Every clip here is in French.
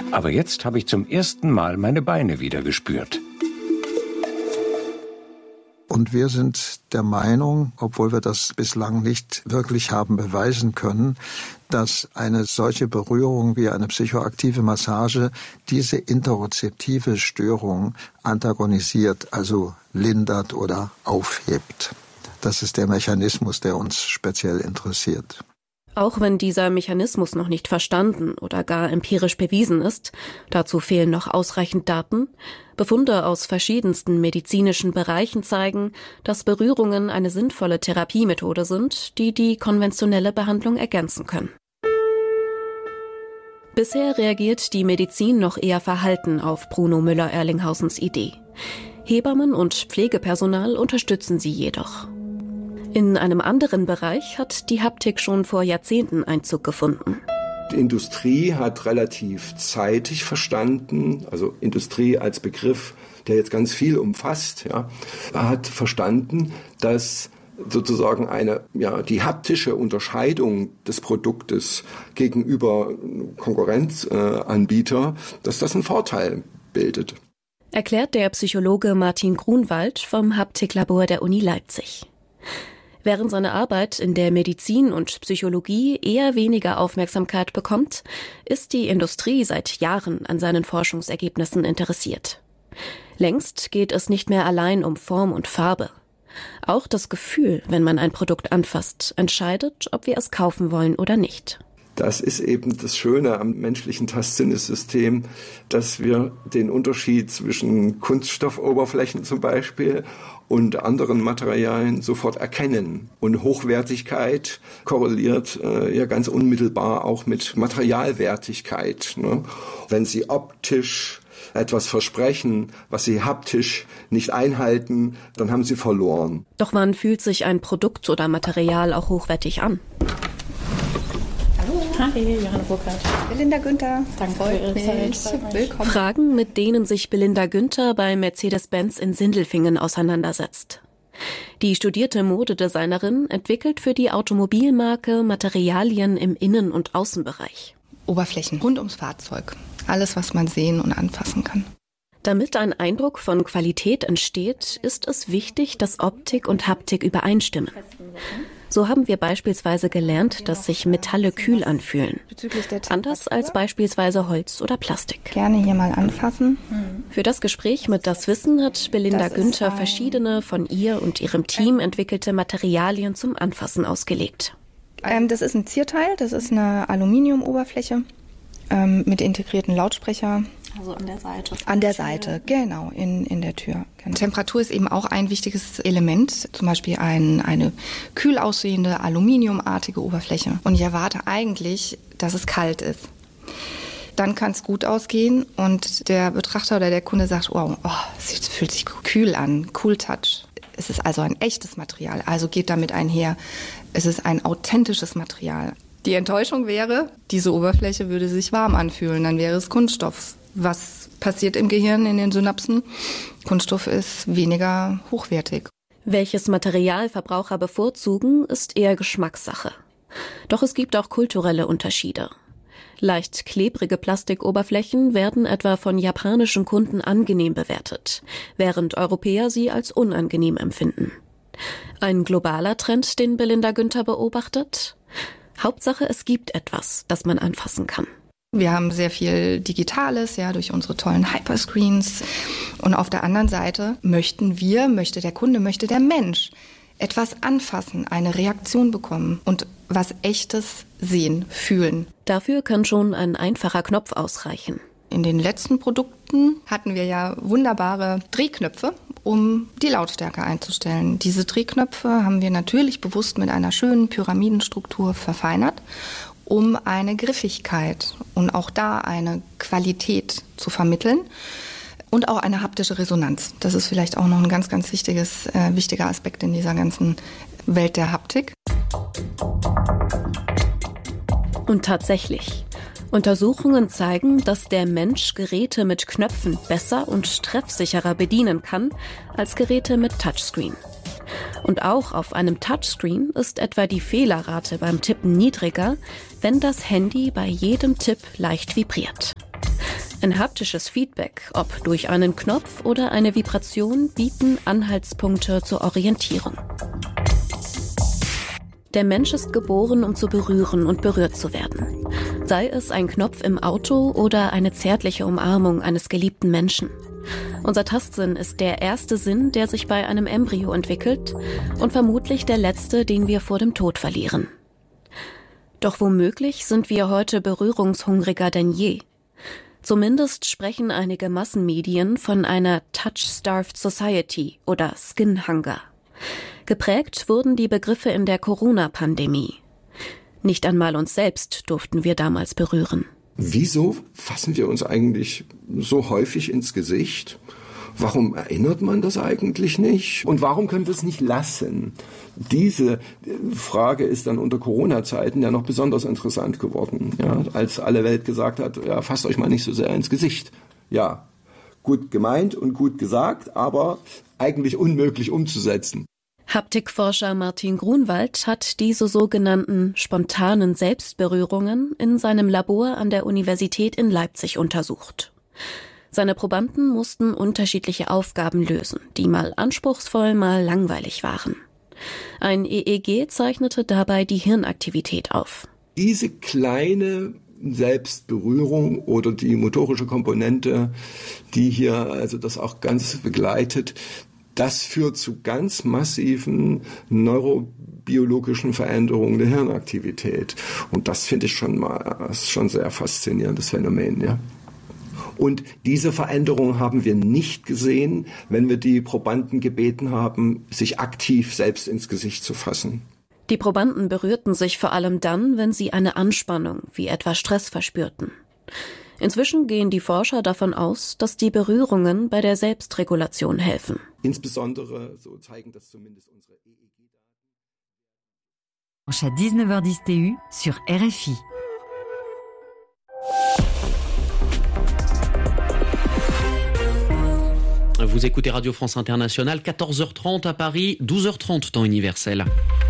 Aber jetzt habe ich zum ersten Mal meine Beine wieder gespürt. Und wir sind der Meinung, obwohl wir das bislang nicht wirklich haben beweisen können, dass eine solche Berührung wie eine psychoaktive Massage diese interozeptive Störung antagonisiert, also lindert oder aufhebt. Das ist der Mechanismus, der uns speziell interessiert. Auch wenn dieser Mechanismus noch nicht verstanden oder gar empirisch bewiesen ist, dazu fehlen noch ausreichend Daten, Befunde aus verschiedensten medizinischen Bereichen zeigen, dass Berührungen eine sinnvolle Therapiemethode sind, die die konventionelle Behandlung ergänzen können. Bisher reagiert die Medizin noch eher verhalten auf Bruno Müller-Erlinghausens Idee. Hebammen und Pflegepersonal unterstützen sie jedoch. In einem anderen Bereich hat die Haptik schon vor Jahrzehnten Einzug gefunden. Die Industrie hat relativ zeitig verstanden, also Industrie als Begriff, der jetzt ganz viel umfasst, hat verstanden, dass sozusagen die haptische Unterscheidung des Produktes gegenüber Konkurrenzanbieter, dass das einen Vorteil bildet. Erklärt der Psychologe Martin Grunwald vom Haptiklabor der Uni Leipzig. Während seine Arbeit in der Medizin und Psychologie eher weniger Aufmerksamkeit bekommt, ist die Industrie seit Jahren an seinen Forschungsergebnissen interessiert. Längst geht es nicht mehr allein um Form und Farbe. Auch das Gefühl, wenn man ein Produkt anfasst, entscheidet, ob wir es kaufen wollen oder nicht. Das ist eben das Schöne am menschlichen Tastsinnessystem, dass wir den Unterschied zwischen Kunststoffoberflächen zum Beispiel und anderen Materialien sofort erkennen. Und Hochwertigkeit korreliert ganz unmittelbar auch mit Materialwertigkeit. Ne? Wenn Sie optisch etwas versprechen, was Sie haptisch nicht einhalten, dann haben Sie verloren. Doch wann fühlt sich ein Produkt oder Material auch hochwertig an? Hi, Johanna Burkhardt. Belinda Günther. Danke für Ihre Zeit. Willkommen. Fragen, mit denen sich Belinda Günther bei Mercedes-Benz in Sindelfingen auseinandersetzt. Die studierte Modedesignerin entwickelt für die Automobilmarke Materialien im Innen- und Außenbereich. Oberflächen rund ums Fahrzeug. Alles, was man sehen und anfassen kann. Damit ein Eindruck von Qualität entsteht, ist es wichtig, dass Optik und Haptik übereinstimmen. So haben wir beispielsweise gelernt, dass sich Metalle kühl anfühlen. Anders als beispielsweise Holz oder Plastik. Gerne hier mal anfassen. Für das Gespräch mit Das Wissen hat Belinda Günther verschiedene von ihr und ihrem Team entwickelte Materialien zum Anfassen ausgelegt. Das ist ein Zierteil, das ist eine Aluminiumoberfläche mit integrierten Lautsprecher. Also an der Seite. An der Seite, genau, in der Tür. Genau. Temperatur ist eben auch ein wichtiges Element, zum Beispiel eine kühl aussehende, aluminiumartige Oberfläche. Und ich erwarte eigentlich, dass es kalt ist. Dann kann es gut ausgehen und der Betrachter oder der Kunde sagt, wow, es fühlt sich kühl an, Cool Touch. Es ist also ein echtes Material, also geht damit einher, es ist ein authentisches Material. Die Enttäuschung wäre, diese Oberfläche würde sich warm anfühlen, dann wäre es Kunststoff. Was passiert im Gehirn, in den Synapsen? Kunststoff ist weniger hochwertig. Welches Material Verbraucher bevorzugen, ist eher Geschmackssache. Doch es gibt auch kulturelle Unterschiede. Leicht klebrige Plastikoberflächen werden etwa von japanischen Kunden angenehm bewertet, während Europäer sie als unangenehm empfinden. Ein globaler Trend, den Belinda Günther beobachtet? Hauptsache, es gibt etwas, das man anfassen kann. Wir haben sehr viel Digitales, durch unsere tollen Hyperscreens. Und auf der anderen Seite möchte der Kunde, möchte der Mensch etwas anfassen, eine Reaktion bekommen und was Echtes sehen, fühlen. Dafür kann schon ein einfacher Knopf ausreichen. In den letzten Produkten hatten wir ja wunderbare Drehknöpfe, um die Lautstärke einzustellen. Diese Drehknöpfe haben wir natürlich bewusst mit einer schönen Pyramidenstruktur verfeinert, um eine Griffigkeit und auch da eine Qualität zu vermitteln und auch eine haptische Resonanz. Das ist vielleicht auch noch ein ganz, ganz wichtiger Aspekt in dieser ganzen Welt der Haptik. Und tatsächlich, Untersuchungen zeigen, dass der Mensch Geräte mit Knöpfen besser und treffsicherer bedienen kann als Geräte mit Touchscreen. Und auch auf einem Touchscreen ist etwa die Fehlerrate beim Tippen niedriger, wenn das Handy bei jedem Tipp leicht vibriert. Ein haptisches Feedback, ob durch einen Knopf oder eine Vibration, bieten Anhaltspunkte zur Orientierung. Der Mensch ist geboren, um zu berühren und berührt zu werden. Sei es ein Knopf im Auto oder eine zärtliche Umarmung eines geliebten Menschen. Unser Tastsinn ist der erste Sinn, der sich bei einem Embryo entwickelt und vermutlich der letzte, den wir vor dem Tod verlieren. Doch womöglich sind wir heute berührungshungriger denn je. Zumindest sprechen einige Massenmedien von einer Touch-Starved Society oder Skin Hunger. Geprägt wurden die Begriffe in der Corona-Pandemie. Nicht einmal uns selbst durften wir damals berühren. Wieso fassen wir uns eigentlich so häufig ins Gesicht? Warum erinnert man das eigentlich nicht? Und warum können wir es nicht lassen? Diese Frage ist dann unter Corona-Zeiten ja noch besonders interessant geworden, ja, als alle Welt gesagt hat, ja, fasst euch mal nicht so sehr ins Gesicht. Ja, gut gemeint und gut gesagt, aber eigentlich unmöglich umzusetzen. Haptikforscher Martin Grunwald hat diese sogenannten spontanen Selbstberührungen in seinem Labor an der Universität in Leipzig untersucht. Seine Probanden mussten unterschiedliche Aufgaben lösen, die mal anspruchsvoll, mal langweilig waren. Ein EEG zeichnete dabei die Hirnaktivität auf. Diese kleine Selbstberührung oder die motorische Komponente, die hier also das auch ganz begleitet, das führt zu ganz massiven neurobiologischen Veränderungen der Hirnaktivität. Und das finde ich schon sehr faszinierendes Phänomen, ja. Und diese Veränderung haben wir nicht gesehen, wenn wir die Probanden gebeten haben, sich aktiv selbst ins Gesicht zu fassen. Die Probanden berührten sich vor allem dann, wenn sie eine Anspannung, wie etwa Stress, verspürten. Inzwischen gehen die Forscher davon aus, dass die Berührungen bei der Selbstregulation helfen. Insbesondere, so zeigen das zumindest unsere EEG-Daten. À 19h10 TU sur RFI. Vous écoutez Radio France Internationale, 14h30 à Paris, 12h30 temps universel.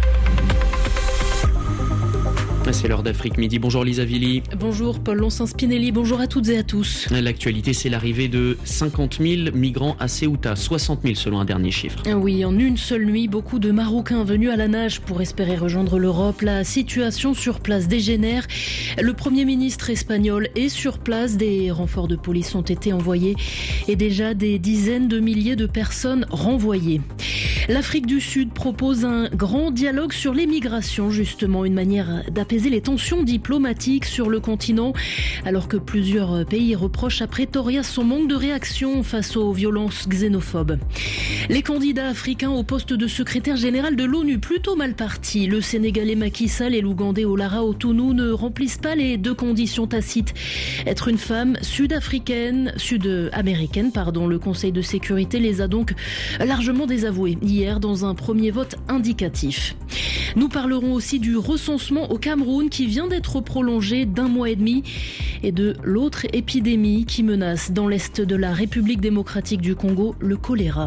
C'est l'heure d'Afrique Midi. Bonjour Lisa Villy. Bonjour Paul Lonsin-Spinelli, bonjour à toutes et à tous. L'actualité, c'est l'arrivée de 50 000 migrants à Ceuta, 60 000 selon un dernier chiffre. Oui, en une seule nuit, beaucoup de Marocains venus à la nage pour espérer rejoindre l'Europe. La situation sur place dégénère. Le Premier ministre espagnol est sur place. Des renforts de police ont été envoyés et déjà des dizaines de milliers de personnes renvoyées. L'Afrique du Sud propose un grand dialogue sur les migrations, justement, une manière d'apaiser les tensions diplomatiques sur le continent, alors que plusieurs pays reprochent à Pretoria son manque de réaction face aux violences xénophobes. Les candidats africains au poste de secrétaire général de l'ONU, plutôt mal partis. Le Sénégalais Macky Sall et l'Ougandais Olara Otunu ne remplissent pas les deux conditions tacites. Être une femme sud-américaine, le Conseil de sécurité les a donc largement désavoués hier dans un premier vote indicatif. Nous parlerons aussi du recensement au Cameroun qui vient d'être prolongé d'1 mois et demi et de l'autre épidémie qui menace dans l'est de la République démocratique du Congo, le choléra.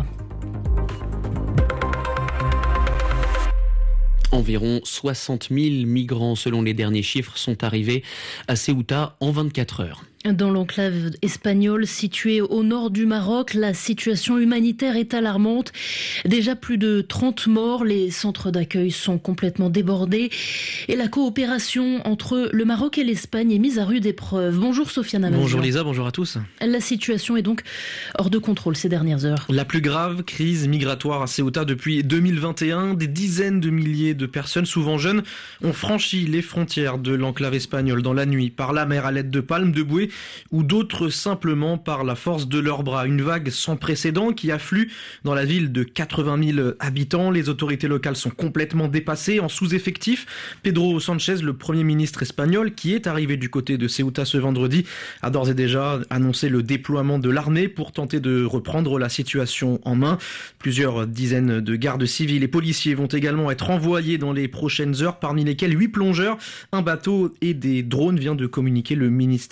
Environ 60 000 migrants, selon les derniers chiffres, sont arrivés à Ceuta en 24 heures. Dans l'enclave espagnole située au nord du Maroc, la situation humanitaire est alarmante. Déjà plus de 30 morts, les centres d'accueil sont complètement débordés et la coopération entre le Maroc et l'Espagne est mise à rude épreuve. Bonjour Sofiane Amazur. Bonjour Lisa, bonjour à tous. La situation est donc hors de contrôle ces dernières heures. La plus grave crise migratoire à Ceuta depuis 2021. Des dizaines de milliers de personnes, souvent jeunes, ont franchi les frontières de l'enclave espagnole dans la nuit, par la mer à l'aide de palmes, de bouées ou d'autres simplement par la force de leurs bras. Une vague sans précédent qui afflue dans la ville de 80 000 habitants. Les autorités locales sont complètement dépassées, en sous-effectif. Pedro Sánchez, le Premier ministre espagnol, qui est arrivé du côté de Ceuta ce vendredi, a d'ores et déjà annoncé le déploiement de l'armée pour tenter de reprendre la situation en main. Plusieurs dizaines de gardes civils et policiers vont également être envoyés dans les prochaines heures, parmi lesquels 8 plongeurs, un bateau et des drones, vient de communiquer le ministère espagnol.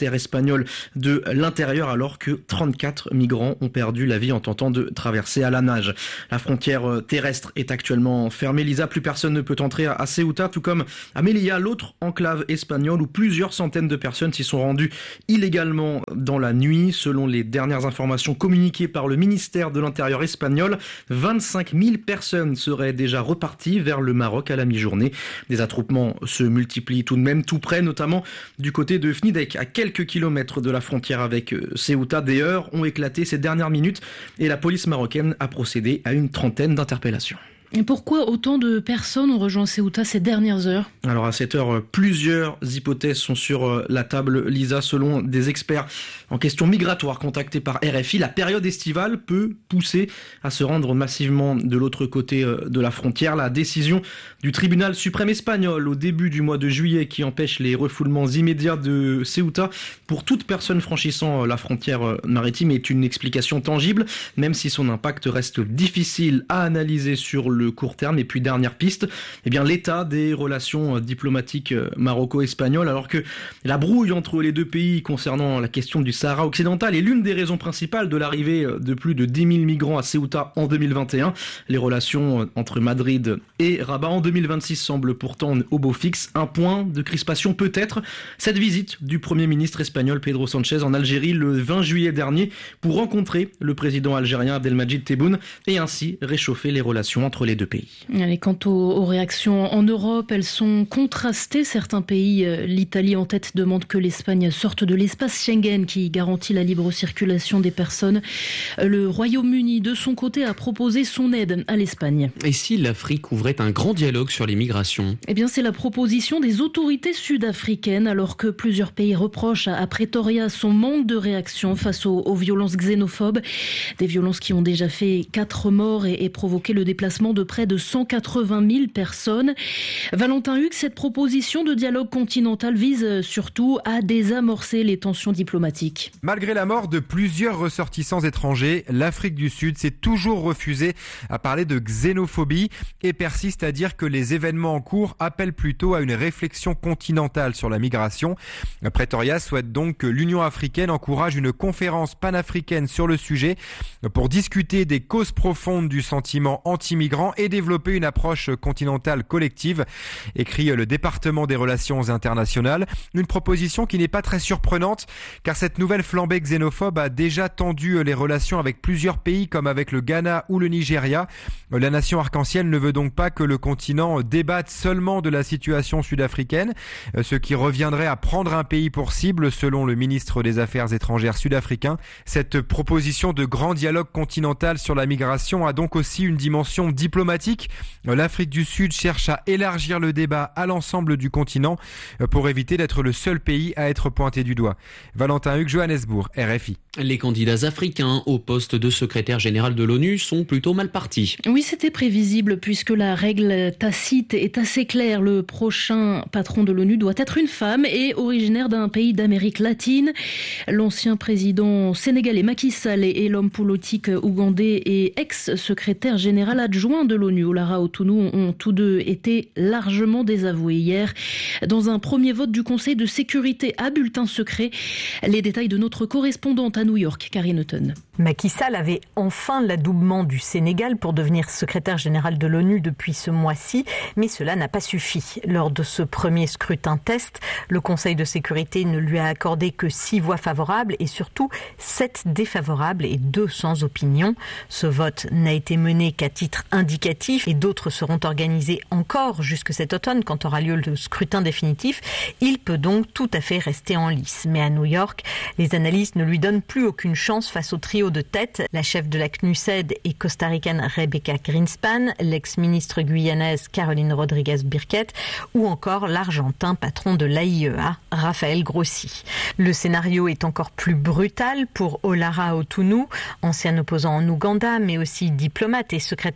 espagnole de l'intérieur alors que 34 migrants ont perdu la vie en tentant de traverser à la nage. La frontière terrestre est actuellement fermée. Lisa, plus personne ne peut entrer à Ceuta, tout comme à Melilla, l'autre enclave espagnole où plusieurs centaines de personnes s'y sont rendues illégalement dans la nuit. Selon les dernières informations communiquées par le ministère de l'Intérieur espagnol, 25 000 personnes seraient déjà reparties vers le Maroc à la mi-journée. Des attroupements se multiplient tout de même tout près, notamment du côté de Fnidek, à quelques kilomètres de la frontière avec Ceuta. Des heurts ont éclaté ces dernières minutes et la police marocaine a procédé à une trentaine d'interpellations. Et pourquoi autant de personnes ont rejoint Ceuta ces dernières heures ? Alors à cette heure, plusieurs hypothèses sont sur la table, Lisa. Selon des experts en question migratoire contactés par RFI, la période estivale peut pousser à se rendre massivement de l'autre côté de la frontière. La décision du tribunal suprême espagnol au début du mois de juillet qui empêche les refoulements immédiats de Ceuta pour toute personne franchissant la frontière maritime est une explication tangible, même si son impact reste difficile à analyser sur le court terme. Et puis dernière piste, l'état des relations diplomatiques maroco-espagnoles, alors que la brouille entre les deux pays concernant la question du Sahara occidental est l'une des raisons principales de l'arrivée de plus de 10 000 migrants à Ceuta en 2021. Les relations entre Madrid et Rabat en 2026 semblent pourtant au beau fixe. Un point de crispation peut-être, cette visite du Premier ministre espagnol Pedro Sánchez en Algérie le 20 juillet dernier pour rencontrer le président algérien Abdelmadjid Tebboune et ainsi réchauffer les relations entre les deux pays. Et quant aux réactions en Europe, elles sont contrastées. Certains pays, l'Italie en tête, demandent que l'Espagne sorte de l'espace Schengen qui garantit la libre circulation des personnes. Le Royaume-Uni, de son côté, a proposé son aide à l'Espagne. Et si l'Afrique ouvrait un grand dialogue sur les migrations ? C'est la proposition des autorités sud-africaines, alors que plusieurs pays reprochent à Pretoria son manque de réaction face aux violences xénophobes. Des violences qui ont déjà fait 4 morts et provoqué le déplacement de près de 180 000 personnes. Valentin Hugues, cette proposition de dialogue continental vise surtout à désamorcer les tensions diplomatiques. Malgré la mort de plusieurs ressortissants étrangers, l'Afrique du Sud s'est toujours refusée à parler de xénophobie et persiste à dire que les événements en cours appellent plutôt à une réflexion continentale sur la migration. Pretoria souhaite donc que l'Union africaine encourage une conférence panafricaine sur le sujet pour discuter des causes profondes du sentiment anti-migrant et développer une approche continentale collective, écrit le département des relations internationales. Une proposition qui n'est pas très surprenante car cette nouvelle flambée xénophobe a déjà tendu les relations avec plusieurs pays comme avec le Ghana ou le Nigeria. La nation arc-en-ciel ne veut donc pas que le continent débatte seulement de la situation sud-africaine, ce qui reviendrait à prendre un pays pour cible selon le ministre des Affaires étrangères sud-africain. Cette proposition de grand dialogue continental sur la migration a donc aussi une dimension diplomatique. L'Afrique du Sud cherche à élargir le débat à l'ensemble du continent pour éviter d'être le seul pays à être pointé du doigt. Valentin Hugues, Johannesburg, RFI. Les candidats africains au poste de secrétaire général de l'ONU sont plutôt mal partis. Oui, c'était prévisible puisque la règle tacite est assez claire. Le prochain patron de l'ONU doit être une femme et originaire d'un pays d'Amérique latine. L'ancien président sénégalais Macky Sall et l'homme politique ougandais et ex-secrétaire général adjoint de l'ONU, Olara Otunu, ont tous deux été largement désavoués hier. Dans un premier vote du Conseil de sécurité à bulletin secret, les détails de notre correspondante à New York, Karine Hutton. Macky Sall avait enfin l'adoubement du Sénégal pour devenir secrétaire général de l'ONU depuis ce mois-ci, mais cela n'a pas suffi. Lors de ce premier scrutin test, le Conseil de sécurité ne lui a accordé que 6 voix favorables et surtout 7 défavorables et 2 sans opinion. Ce vote n'a été mené qu'à titre indicatif et d'autres seront organisés encore jusque cet automne quand aura lieu le scrutin définitif. Il peut donc tout à fait rester en lice. Mais à New York, les analystes ne lui donnent plus aucune chance face au trio de tête. La chef de la CNUSED est costaricaine Rebecca Greenspan, l'ex-ministre guyanaise Caroline Rodriguez Birquet ou encore l'argentin patron de l'AIEA, Rafael Grossi. Le scénario est encore plus brutal pour Olara Otunu, ancien opposant en Ouganda mais aussi diplomate et secrétaire général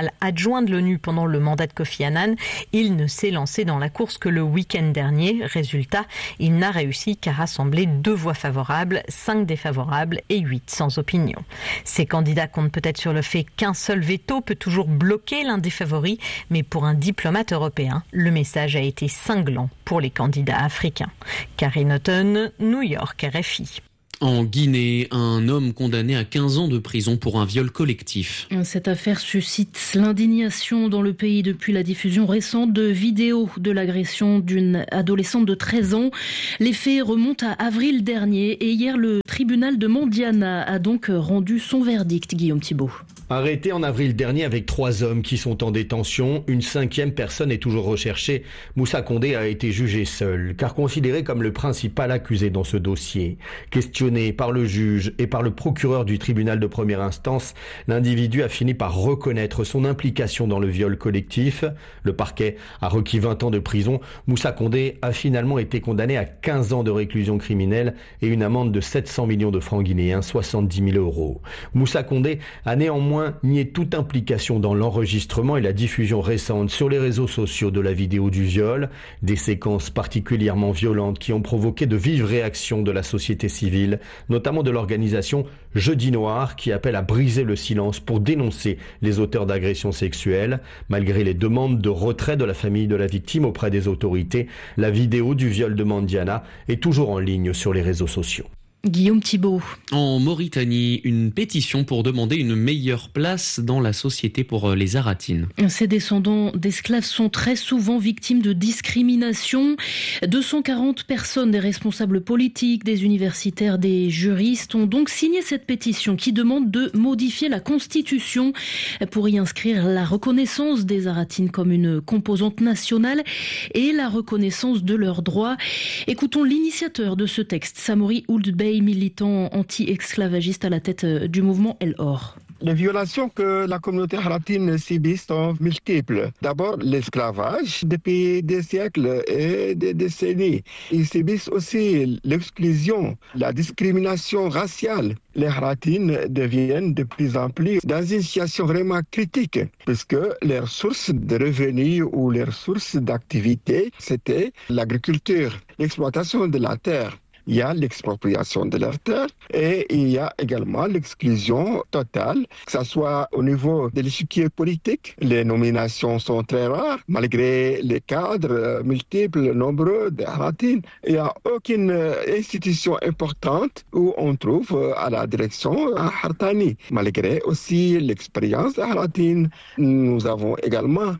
général adjoint de l'ONU pendant le mandat de Kofi Annan. Il ne s'est lancé dans la course que le week-end dernier. Résultat, il n'a réussi qu'à rassembler 2 voix favorables, 5 défavorables et 8 sans opinion. Ces candidats comptent peut-être sur le fait qu'un seul veto peut toujours bloquer l'un des favoris, mais pour un diplomate européen, le message a été cinglant pour les candidats africains. Karine Houghton, New York, RFI. En Guinée, un homme condamné à 15 ans de prison pour un viol collectif. Cette affaire suscite l'indignation dans le pays depuis la diffusion récente de vidéos de l'agression d'une adolescente de 13 ans. Les faits remontent à avril dernier et hier, le tribunal de Mandiana a donc rendu son verdict, Guillaume Thibault. Arrêté en avril dernier avec 3 hommes qui sont en détention, une 5e personne est toujours recherchée. Moussa Condé a été jugé seul, car considéré comme le principal accusé dans ce dossier. Questionné par le juge et par le procureur du tribunal de première instance, l'individu a fini par reconnaître son implication dans le viol collectif. Le parquet a requis 20 ans de prison. Moussa Condé a finalement été condamné à 15 ans de réclusion criminelle et une amende de 700 millions de francs guinéens, 70 000 euros. Moussa Condé a néanmoins nié toute implication dans l'enregistrement et la diffusion récente sur les réseaux sociaux de la vidéo du viol, des séquences particulièrement violentes qui ont provoqué de vives réactions de la société civile, notamment de l'organisation Jeudi Noir qui appelle à briser le silence pour dénoncer les auteurs d'agressions sexuelles. Malgré les demandes de retrait de la famille de la victime auprès des autorités, la vidéo du viol de Mandiana est toujours en ligne sur les réseaux sociaux. Guillaume Thibault. En Mauritanie, une pétition pour demander une meilleure place dans la société pour les Aratines. Ces descendants d'esclaves sont très souvent victimes de discrimination. 240 personnes, des responsables politiques, des universitaires, des juristes ont donc signé cette pétition qui demande de modifier la Constitution pour y inscrire la reconnaissance des Aratines comme une composante nationale et la reconnaissance de leurs droits. Écoutons l'initiateur de ce texte, Samori Ould Bey, militant anti-esclavagiste à la tête du mouvement El Or. Les violations que la communauté aratine subit sont multiples. D'abord, l'esclavage depuis des siècles et des décennies. Ils subissent aussi l'exclusion, la discrimination raciale. Les Aratines deviennent de plus en plus dans une situation vraiment critique, puisque leurs sources de revenus ou leurs sources d'activité, c'était l'agriculture, l'exploitation de la terre. Il y a l'expropriation de leurs terres et il y a également l'exclusion totale, que ce soit au niveau de l'échiquier politique. Les nominations sont très rares, malgré les cadres multiples, nombreux des Aratines. Il n'y a aucune institution importante où on trouve à la direction un Hartani. Malgré aussi l'expérience des Aratines, nous avons également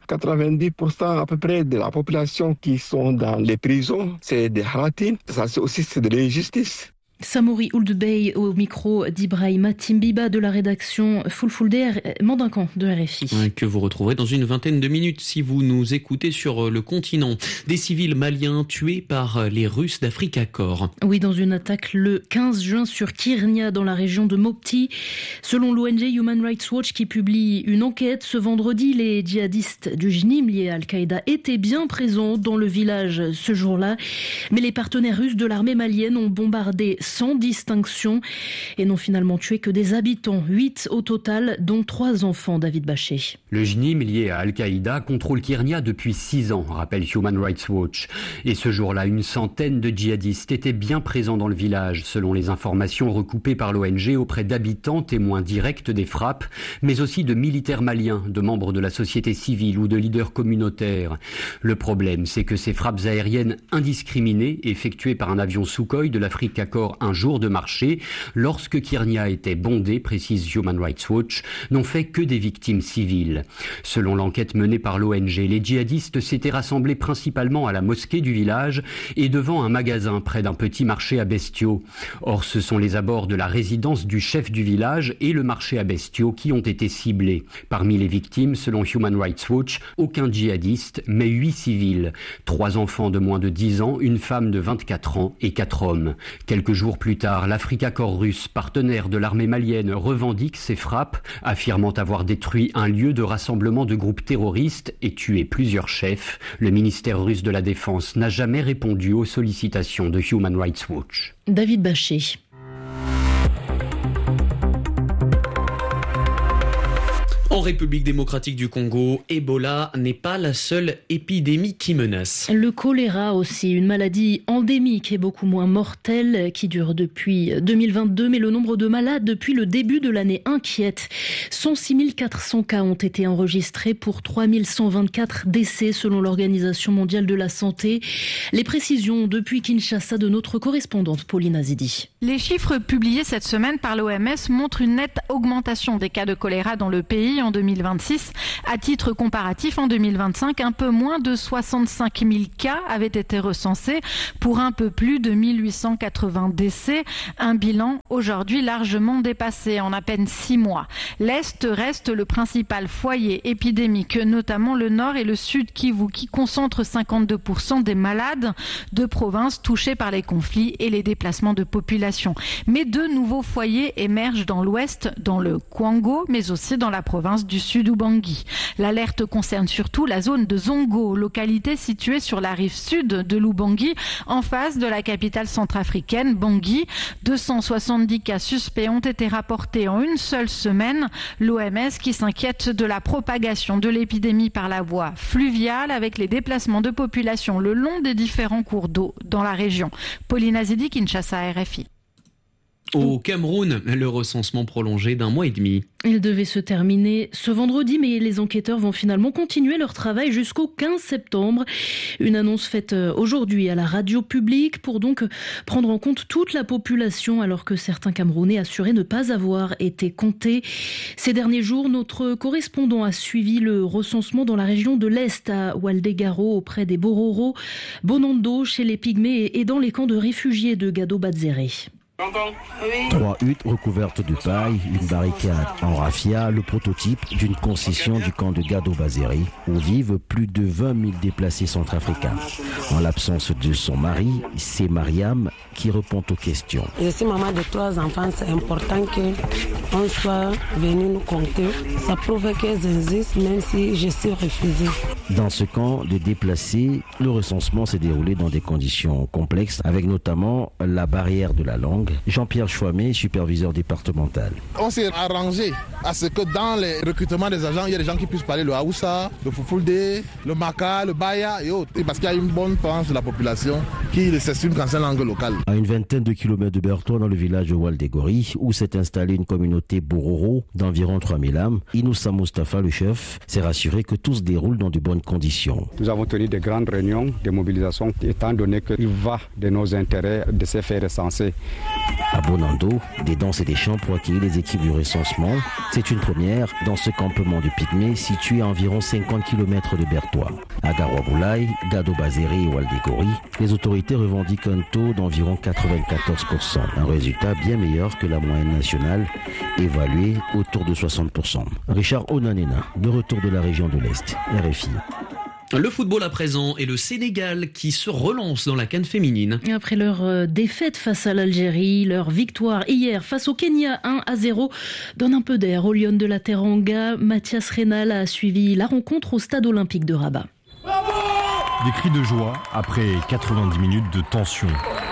90% à peu près de la population qui sont dans les prisons, c'est des Aratines. Ça, c'est aussi de l'injustice. Samori Ould Bey au micro d'Ibrahima Timbiba de la rédaction Fulfulde Mandincan de RFI. Que vous retrouverez dans une vingtaine de minutes si vous nous écoutez sur le continent. Des civils maliens tués par les Russes d'Africa Corps. Oui, dans une attaque le 15 juin sur Kirnia dans la région de Mopti. Selon l'ONG Human Rights Watch qui publie une enquête ce vendredi, les djihadistes du JNIM liés à Al-Qaïda étaient bien présents dans le village ce jour-là. Mais les partenaires russes de l'armée malienne ont bombardé sans distinction et n'ont finalement tué que des habitants, 8 au total, dont 3 enfants, David Bachet. Le JNIM lié à Al-Qaïda contrôle Kirnia depuis 6 ans, rappelle Human Rights Watch. Et ce jour-là, une centaine de djihadistes étaient bien présents dans le village, selon les informations recoupées par l'ONG auprès d'habitants, témoins directs des frappes, mais aussi de militaires maliens, de membres de la société civile ou de leaders communautaires. Le problème, c'est que ces frappes aériennes indiscriminées, effectuées par un avion Sukhoi de l'Africa Corps un jour de marché, lorsque Kirnia était bondé, précise Human Rights Watch, n'ont fait que des victimes civiles. Selon l'enquête menée par l'ONG, les djihadistes s'étaient rassemblés principalement à la mosquée du village et devant un magasin près d'un petit marché à bestiaux. Or, ce sont les abords de la résidence du chef du village et le marché à bestiaux qui ont été ciblés. Parmi les victimes, selon Human Rights Watch, aucun djihadiste, mais 8 civils. 3 enfants de moins de 10 ans, une femme de 24 ans et 4 hommes. Quelques jours plus tard, l'Africa Corps russe, partenaire de l'armée malienne, revendique ces frappes, affirmant avoir détruit un lieu de rassemblement de groupes terroristes et tué plusieurs chefs. Le ministère russe de la Défense n'a jamais répondu aux sollicitations de Human Rights Watch. David Bachet. En République démocratique du Congo, Ebola n'est pas la seule épidémie qui menace. Le choléra aussi, une maladie endémique et beaucoup moins mortelle qui dure depuis 2022, mais le nombre de malades depuis le début de l'année inquiète. 106 400 cas ont été enregistrés pour 3 124 décès selon l'Organisation mondiale de la santé. Les précisions depuis Kinshasa de notre correspondante Pauline Azidi. Les chiffres publiés cette semaine par l'OMS montrent une nette augmentation des cas de choléra dans le pays en 2026. À titre comparatif, en 2025, un peu moins de 65 000 cas avaient été recensés pour un peu plus de 1880 décès. Un bilan aujourd'hui largement dépassé en à peine 6 mois. L'Est reste le principal foyer épidémique, notamment le Nord et le Sud Kivu, qui concentrent 52% des malades de provinces touchées par les conflits et les déplacements de population. Mais 2 nouveaux foyers émergent dans l'Ouest, dans le Kwango, mais aussi dans la province du Sud Ubangi. L'alerte concerne surtout la zone de Zongo, localité située sur la rive sud de l'Ubangi, en face de la capitale centrafricaine, Bangui. 270 cas suspects ont été rapportés en une seule semaine. L'OMS qui s'inquiète de la propagation de l'épidémie par la voie fluviale avec les déplacements de population le long des différents cours d'eau dans la région. Pauline Azidi, Kinshasa, RFI. Au Cameroun, le recensement prolongé d'1 mois et demi. Il devait se terminer ce vendredi, mais les enquêteurs vont finalement continuer leur travail jusqu'au 15 septembre. Une annonce faite aujourd'hui à la radio publique pour donc prendre en compte toute la population, alors que certains Camerounais assuraient ne pas avoir été comptés. Ces derniers jours, notre correspondant a suivi le recensement dans la région de l'Est, à Waldegaro, auprès des Bororo, Bonando, chez les Pygmées et dans les camps de réfugiés de Gado-Bazéré. 3 huttes recouvertes de paille, une barricade en raffia, le prototype d'une concession du camp de Gado-Bazéré, où vivent plus de 20 000 déplacés centrafricains. En l'absence de son mari, c'est Mariam qui répond aux questions. Je suis maman de 3 enfants, c'est important qu'on soit venu nous compter. Ça prouve qu'elles existent, même si je suis refusée. Dans ce camp de déplacés, le recensement s'est déroulé dans des conditions complexes, avec notamment la barrière de la langue. Jean-Pierre Chouamé, superviseur départemental. On s'est arrangé à ce que dans les recrutements des agents, il y a des gens qui puissent parler le Haoussa, le Fufulde, le Maka, le Baya et autres. Et parce qu'il y a une bonne tranche de la population qui s'exprime dans sa langue locale. À une vingtaine de kilomètres de Bertois, dans le village de Waldegori, où s'est installée une communauté Bororo d'environ 3000 âmes, Inoussa Mustafa, le chef, s'est rassuré que tout se déroule dans de bonnes conditions. Nous avons tenu de grandes réunions de mobilisation, étant donné qu'il va de nos intérêts de se faire recenser. À Bonando, des danses et des chants pour accueillir les équipes du recensement. C'est une première dans ce campement de Pygmées situé à environ 50 km de Bertois. À Garoua-Boulaye, Gado-Bazéré et Waldegori, les autorités revendiquent un taux d'environ 94%. Un résultat bien meilleur que la moyenne nationale, évaluée autour de 60%. Richard Onanena, de retour de la région de l'Est, RFI. Le football à présent et le Sénégal qui se relance dans la CAN féminine. Après leur défaite face à l'Algérie, leur victoire hier face au Kenya 1-0 donne un peu d'air aux Lions de la Teranga. Mathias Reynal a suivi la rencontre au stade olympique de Rabat. Des cris de joie après 90 minutes de tension.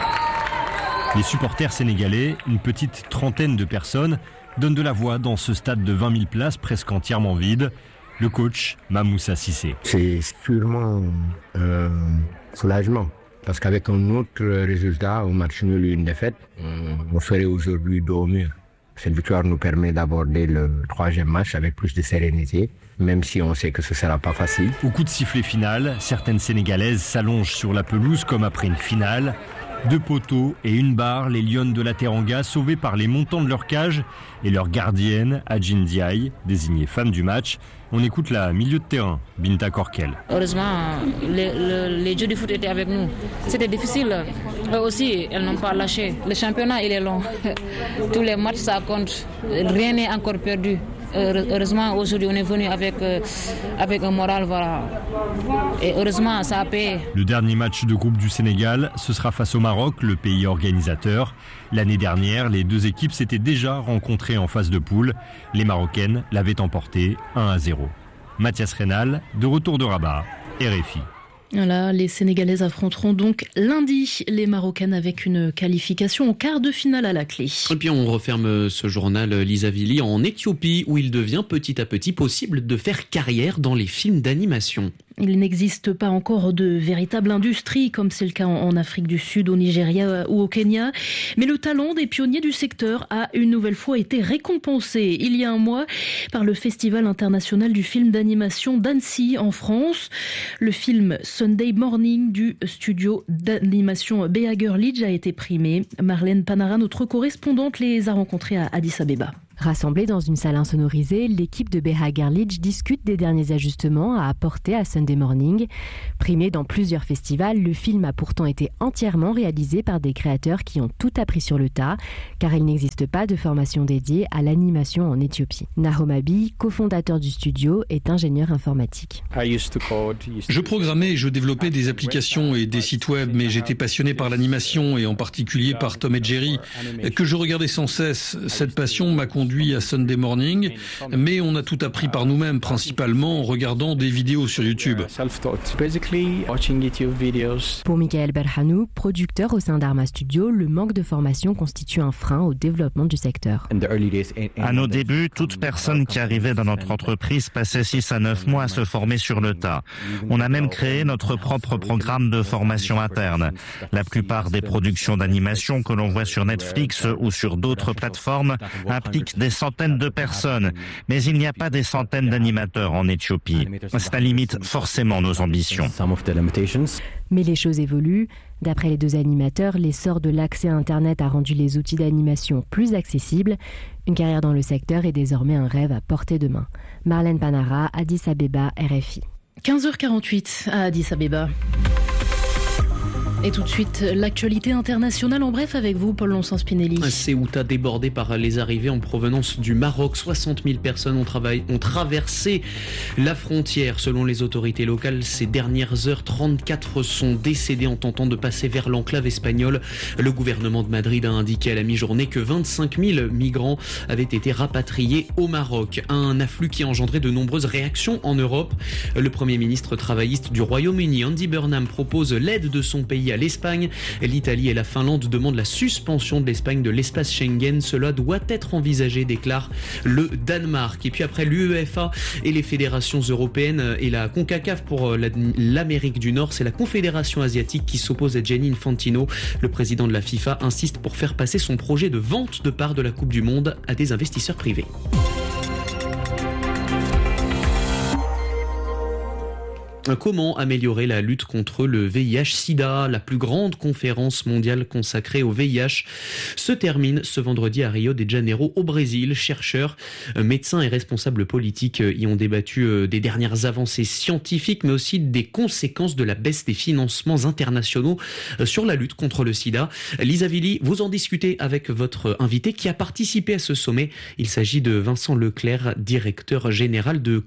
Les supporters sénégalais, une petite trentaine de personnes, donnent de la voix dans ce stade de 20 000 places presque entièrement vide. Le coach, Mamoussa Cissé. C'est sûrement soulagement. Parce qu'avec un autre résultat, au match nul et une défaite, on serait aujourd'hui dos au mur. Cette victoire nous permet d'aborder le 3e match avec plus de sérénité, même si on sait que ce ne sera pas facile. Au coup de sifflet final, certaines Sénégalaises s'allongent sur la pelouse comme après une finale. 2 poteaux et une barre, les Lions de la Teranga sauvés par les montants de leur cage et leur gardienne, Adjin Diaye, désignée femme du match. On écoute la milieu de terrain, Binta Korkel. Heureusement, les jeux du foot étaient avec nous. C'était difficile. Eux aussi, elles n'ont pas lâché. Le championnat, il est long. Tous les matchs, ça compte. Rien n'est encore perdu. Heureusement, aujourd'hui, on est venu avec un moral, voilà. Et heureusement, ça a payé. Le dernier match de groupe du Sénégal, ce sera face au Maroc, le pays organisateur. L'année dernière, les 2 équipes s'étaient déjà rencontrées en phase de poule. Les Marocaines l'avaient emporté 1-0. Mathias Reynal, de retour de Rabat, RFI. Voilà, les Sénégalaises affronteront donc lundi les Marocaines avec une qualification en quart de finale à la clé. Et puis on referme ce journal Lisa Vili en Éthiopie où il devient petit à petit possible de faire carrière dans les films d'animation. Il n'existe pas encore de véritable industrie comme c'est le cas en Afrique du Sud, au Nigeria ou au Kenya. Mais le talent des pionniers du secteur a une nouvelle fois été récompensé il y a un mois par le Festival international du film d'animation d'Annecy en France. Le film Sunday Morning du studio d'animation Behager Lidge a été primé. Marlène Panara, notre correspondante, les a rencontrés à Addis Abeba. Rassemblée dans une salle insonorisée, l'équipe de Behager Lidge discute des derniers ajustements à apporter à Sunday Morning. Primé dans plusieurs festivals, le film a pourtant été entièrement réalisé par des créateurs qui ont tout appris sur le tas, car il n'existe pas de formation dédiée à l'animation en Éthiopie. Nahom Abi, cofondateur du studio, est ingénieur informatique. Je programmais et je développais des applications et des sites web, mais j'étais passionné par l'animation et en particulier par Tom et Jerry, que je regardais sans cesse. Cette passion m'a conduit à Sunday Morning, mais on a tout appris par nous-mêmes, principalement en regardant des vidéos sur YouTube. Pour Michael Berhanou, producteur au sein d'Arma Studio, le manque de formation constitue un frein au développement du secteur. À nos débuts, toute personne qui arrivait dans notre entreprise passait 6 à 9 mois à se former sur le tas. On a même créé notre propre programme de formation interne. La plupart des productions d'animation que l'on voit sur Netflix ou sur d'autres plateformes impliquent des centaines de personnes, mais il n'y a pas des centaines d'animateurs en Éthiopie. Cela limite forcément nos ambitions. Mais les choses évoluent. D'après les deux animateurs, l'essor de l'accès à Internet a rendu les outils d'animation plus accessibles. Une carrière dans le secteur est désormais un rêve à portée de main. Marlène Panara, Addis Abeba, RFI. 15h48 à Addis Abeba. Et tout de suite, l'actualité internationale en bref avec vous, Paul Lonsin-Spinelli. Ceuta débordé par les arrivées en provenance du Maroc. 60 000 personnes ont traversé la frontière. Selon les autorités locales, ces dernières heures, 34 sont décédés en tentant de passer vers l'enclave espagnole. Le gouvernement de Madrid a indiqué à la mi-journée que 25 000 migrants avaient été rapatriés au Maroc. Un afflux qui a engendré de nombreuses réactions en Europe. Le Premier ministre travailliste du Royaume-Uni, Andy Burnham, propose l'aide de son pays à l'Espagne. L'Italie et la Finlande demandent la suspension de l'Espagne de l'espace Schengen. Cela doit être envisagé, déclare le Danemark. Et puis après l'UEFA et les fédérations européennes et la CONCACAF pour l'Amérique du Nord, c'est la Confédération asiatique qui s'oppose à Gianni Infantino. Le président de la FIFA insiste pour faire passer son projet de vente de parts de la Coupe du Monde à des investisseurs privés. Comment améliorer la lutte contre le VIH-Sida? La plus grande conférence mondiale consacrée au VIH se termine ce vendredi à Rio de Janeiro au Brésil. Chercheurs, médecins et responsables politiques y ont débattu des dernières avancées scientifiques, mais aussi des conséquences de la baisse des financements internationaux sur la lutte contre le sida. Lisa Vili, vous en discutez avec votre invité qui a participé à ce sommet. Il s'agit de Vincent Leclerc, directeur général de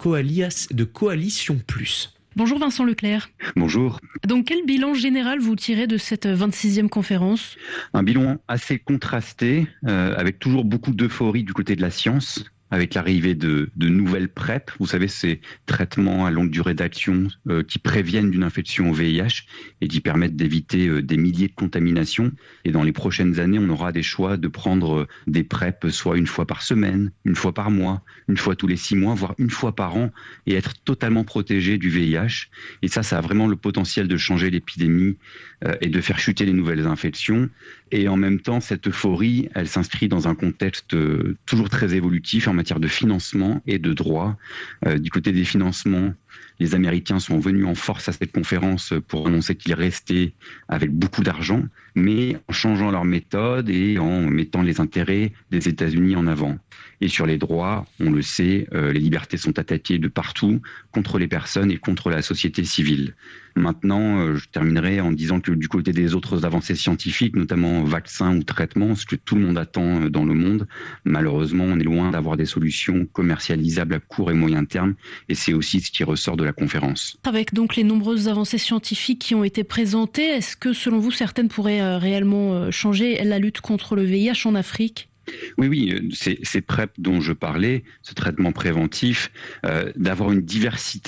Coalition Plus. Bonjour Vincent Leclerc. Bonjour. Donc quel bilan général vous tirez de cette 26e conférence? Un bilan assez contrasté, avec toujours beaucoup d'euphorie du côté de la science, avec l'arrivée de nouvelles PrEP, vous savez, ces traitements à longue durée d'action qui préviennent d'une infection au VIH et qui permettent d'éviter des milliers de contaminations. Et dans les prochaines années, on aura des choix de prendre des PrEP soit une fois par semaine, une fois par mois, une fois tous les 6 mois, voire une fois par an, et être totalement protégé du VIH. Et ça a vraiment le potentiel de changer l'épidémie et de faire chuter les nouvelles infections. Et en même temps, cette euphorie, elle s'inscrit dans un contexte toujours très évolutif en matière de financement et de droit. Du côté des financements, les Américains sont venus en force à cette conférence pour annoncer qu'ils restaient avec beaucoup d'argent, mais en changeant leur méthode et en mettant les intérêts des États-Unis en avant. Et sur les droits, on le sait, les libertés sont attaquées de partout contre les personnes et contre la société civile. Maintenant, je terminerai en disant que du côté des autres avancées scientifiques, notamment vaccins ou traitements, ce que tout le monde attend dans le monde, malheureusement, on est loin d'avoir des solutions commercialisables à court et moyen terme. Et c'est aussi ce qui ressort de la conférence. Avec donc les nombreuses avancées scientifiques qui ont été présentées, est-ce que selon vous, certaines pourraient réellement changer la lutte contre le VIH en Afrique ? Oui, ces PrEP dont je parlais, ce traitement préventif, d'avoir une diversité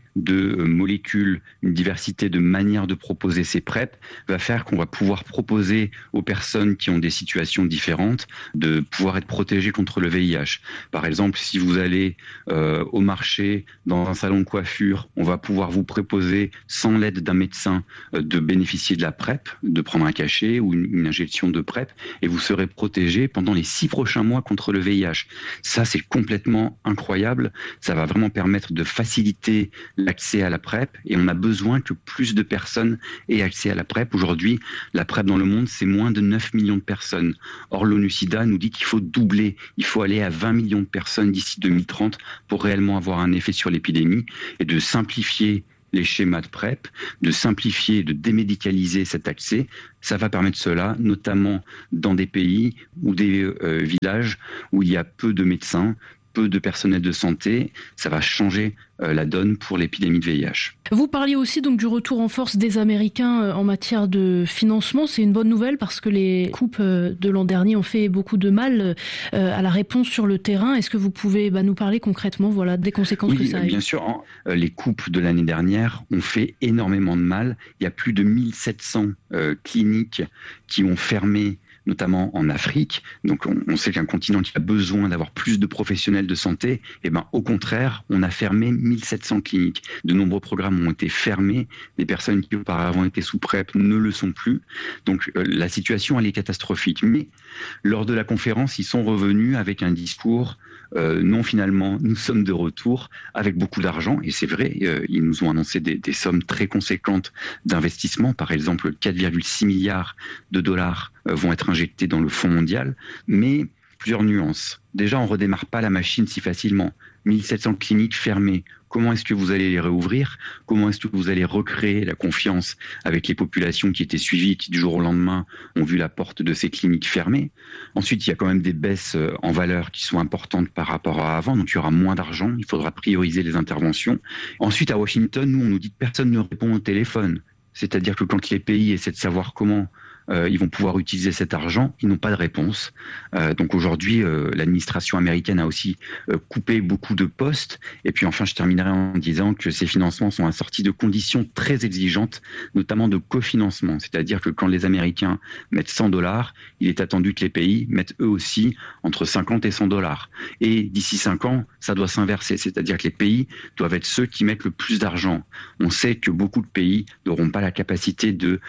de molécules, une diversité de manières de proposer ces PrEP va faire qu'on va pouvoir proposer aux personnes qui ont des situations différentes de pouvoir être protégées contre le VIH. Par exemple, si vous allez au marché, dans un salon de coiffure, on va pouvoir vous proposer, sans l'aide d'un médecin, de bénéficier de la PrEP, de prendre un cachet ou une injection de PrEP, et vous serez protégé pendant les 6 prochains mois contre le VIH. Ça, c'est complètement incroyable. Ça va vraiment permettre de faciliter l'accès à la PrEP, et on a besoin que plus de personnes aient accès à la PrEP. Aujourd'hui, la PrEP dans le monde, c'est moins de 9 millions de personnes. Or, l'ONU-SIDA nous dit qu'il faut doubler, il faut aller à 20 millions de personnes d'ici 2030 pour réellement avoir un effet sur l'épidémie, et de simplifier les schémas de PrEP, de simplifier, de démédicaliser cet accès. Ça va permettre cela, notamment dans des pays ou des villages où il y a peu de médecins, peu de personnel de santé. Ça va changer la donne pour l'épidémie de VIH. Vous parliez aussi donc du retour en force des Américains en matière de financement. C'est une bonne nouvelle parce que les coupes de l'an dernier ont fait beaucoup de mal à la réponse sur le terrain. Est-ce que vous pouvez nous parler concrètement des conséquences que ça a eu ? Bien sûr. Les coupes de l'année dernière ont fait énormément de mal. Il y a plus de 1700 cliniques qui ont fermé, notamment en Afrique. Donc on sait qu'un continent qui a besoin d'avoir plus de professionnels de santé, au contraire, on a fermé 1700 cliniques. De nombreux programmes ont été fermés. Des personnes qui auparavant étaient sous PrEP ne le sont plus. Donc la situation, elle est catastrophique. Mais lors de la conférence, ils sont revenus avec un discours non, finalement, nous sommes de retour avec beaucoup d'argent. Et c'est vrai, ils nous ont annoncé des sommes très conséquentes d'investissement. Par exemple, 4,6 milliards de dollars vont être injectés dans le Fonds mondial. Mais plusieurs nuances. Déjà, on ne redémarre pas la machine si facilement. 1700 cliniques fermées. Comment est-ce que vous allez les réouvrir ? Comment est-ce que vous allez recréer la confiance avec les populations qui étaient suivies, qui du jour au lendemain ont vu la porte de ces cliniques fermées ? Ensuite, il y a quand même des baisses en valeur qui sont importantes par rapport à avant, donc il y aura moins d'argent, il faudra prioriser les interventions. Ensuite, à Washington, nous, on nous dit que personne ne répond au téléphone. C'est-à-dire que quand les pays essaient de savoir comment ils vont pouvoir utiliser cet argent, ils n'ont pas de réponse. Donc aujourd'hui, l'administration américaine a aussi coupé beaucoup de postes. Et puis enfin, je terminerai en disant que ces financements sont assortis de conditions très exigeantes, notamment de cofinancement. C'est-à-dire que quand les Américains mettent $100, il est attendu que les pays mettent eux aussi entre 50 et $100. Et d'ici 5 ans, ça doit s'inverser. C'est-à-dire que les pays doivent être ceux qui mettent le plus d'argent. On sait que beaucoup de pays n'auront pas la capacité de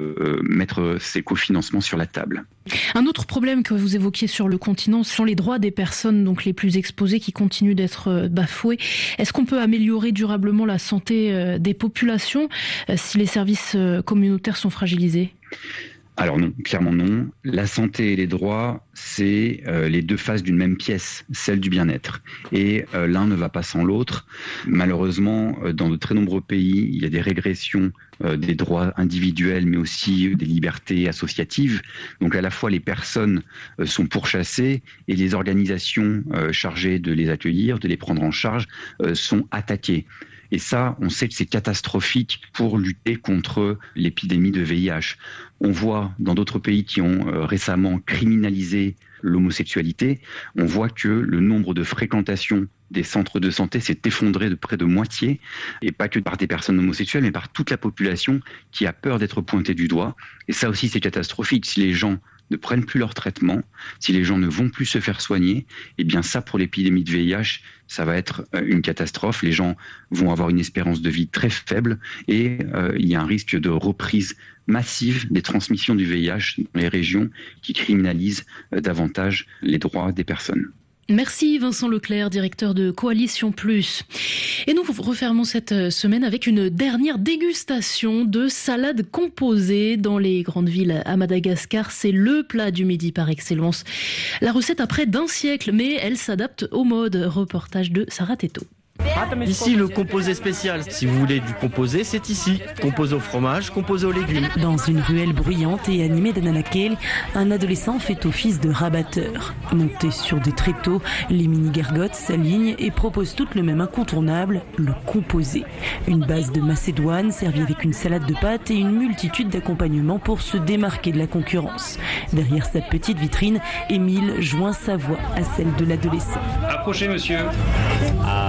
mettre ces cofinancements sur la table. Un autre problème que vous évoquiez sur le continent sont les droits des personnes donc les plus exposées qui continuent d'être bafoués. Est-ce qu'on peut améliorer durablement la santé des populations si les services communautaires sont fragilisés ? Alors non, clairement non. La santé et les droits, c'est les deux faces d'une même pièce, celle du bien-être. Et l'un ne va pas sans l'autre. Malheureusement, dans de très nombreux pays, il y a des régressions des droits individuels, mais aussi des libertés associatives. Donc à la fois, les personnes sont pourchassées et les organisations chargées de les accueillir, de les prendre en charge, sont attaquées. Et ça, on sait que c'est catastrophique pour lutter contre l'épidémie de VIH. On voit dans d'autres pays qui ont récemment criminalisé l'homosexualité, on voit que le nombre de fréquentations des centres de santé s'est effondré de près de moitié, et pas que par des personnes homosexuelles, mais par toute la population qui a peur d'être pointée du doigt. Et ça aussi, c'est catastrophique. Si les gens ne prennent plus leur traitement, si les gens ne vont plus se faire soigner, eh bien ça, pour l'épidémie de VIH, ça va être une catastrophe. Les gens vont avoir une espérance de vie très faible et il y a un risque de reprise massive des transmissions du VIH dans les régions qui criminalisent davantage les droits des personnes. Merci Vincent Leclerc, directeur de Coalition Plus. Et nous refermons cette semaine avec une dernière dégustation de salade composée dans les grandes villes à Madagascar. C'est le plat du midi par excellence. La recette a près d'un siècle, mais elle s'adapte aux modes. Reportage de Sarah Teto. Ici, le composé spécial. Si vous voulez du composé, c'est ici. Composé au fromage, composé aux légumes. Dans une ruelle bruyante et animée d'Ananakel, un adolescent fait office de rabatteur. Monté sur des tréteaux, les mini-gargotes s'alignent et proposent toutes le même incontournable, le composé. Une base de macédoine servie avec une salade de pâtes et une multitude d'accompagnements pour se démarquer de la concurrence. Derrière sa petite vitrine, Émile joint sa voix à celle de l'adolescent. Approchez, monsieur.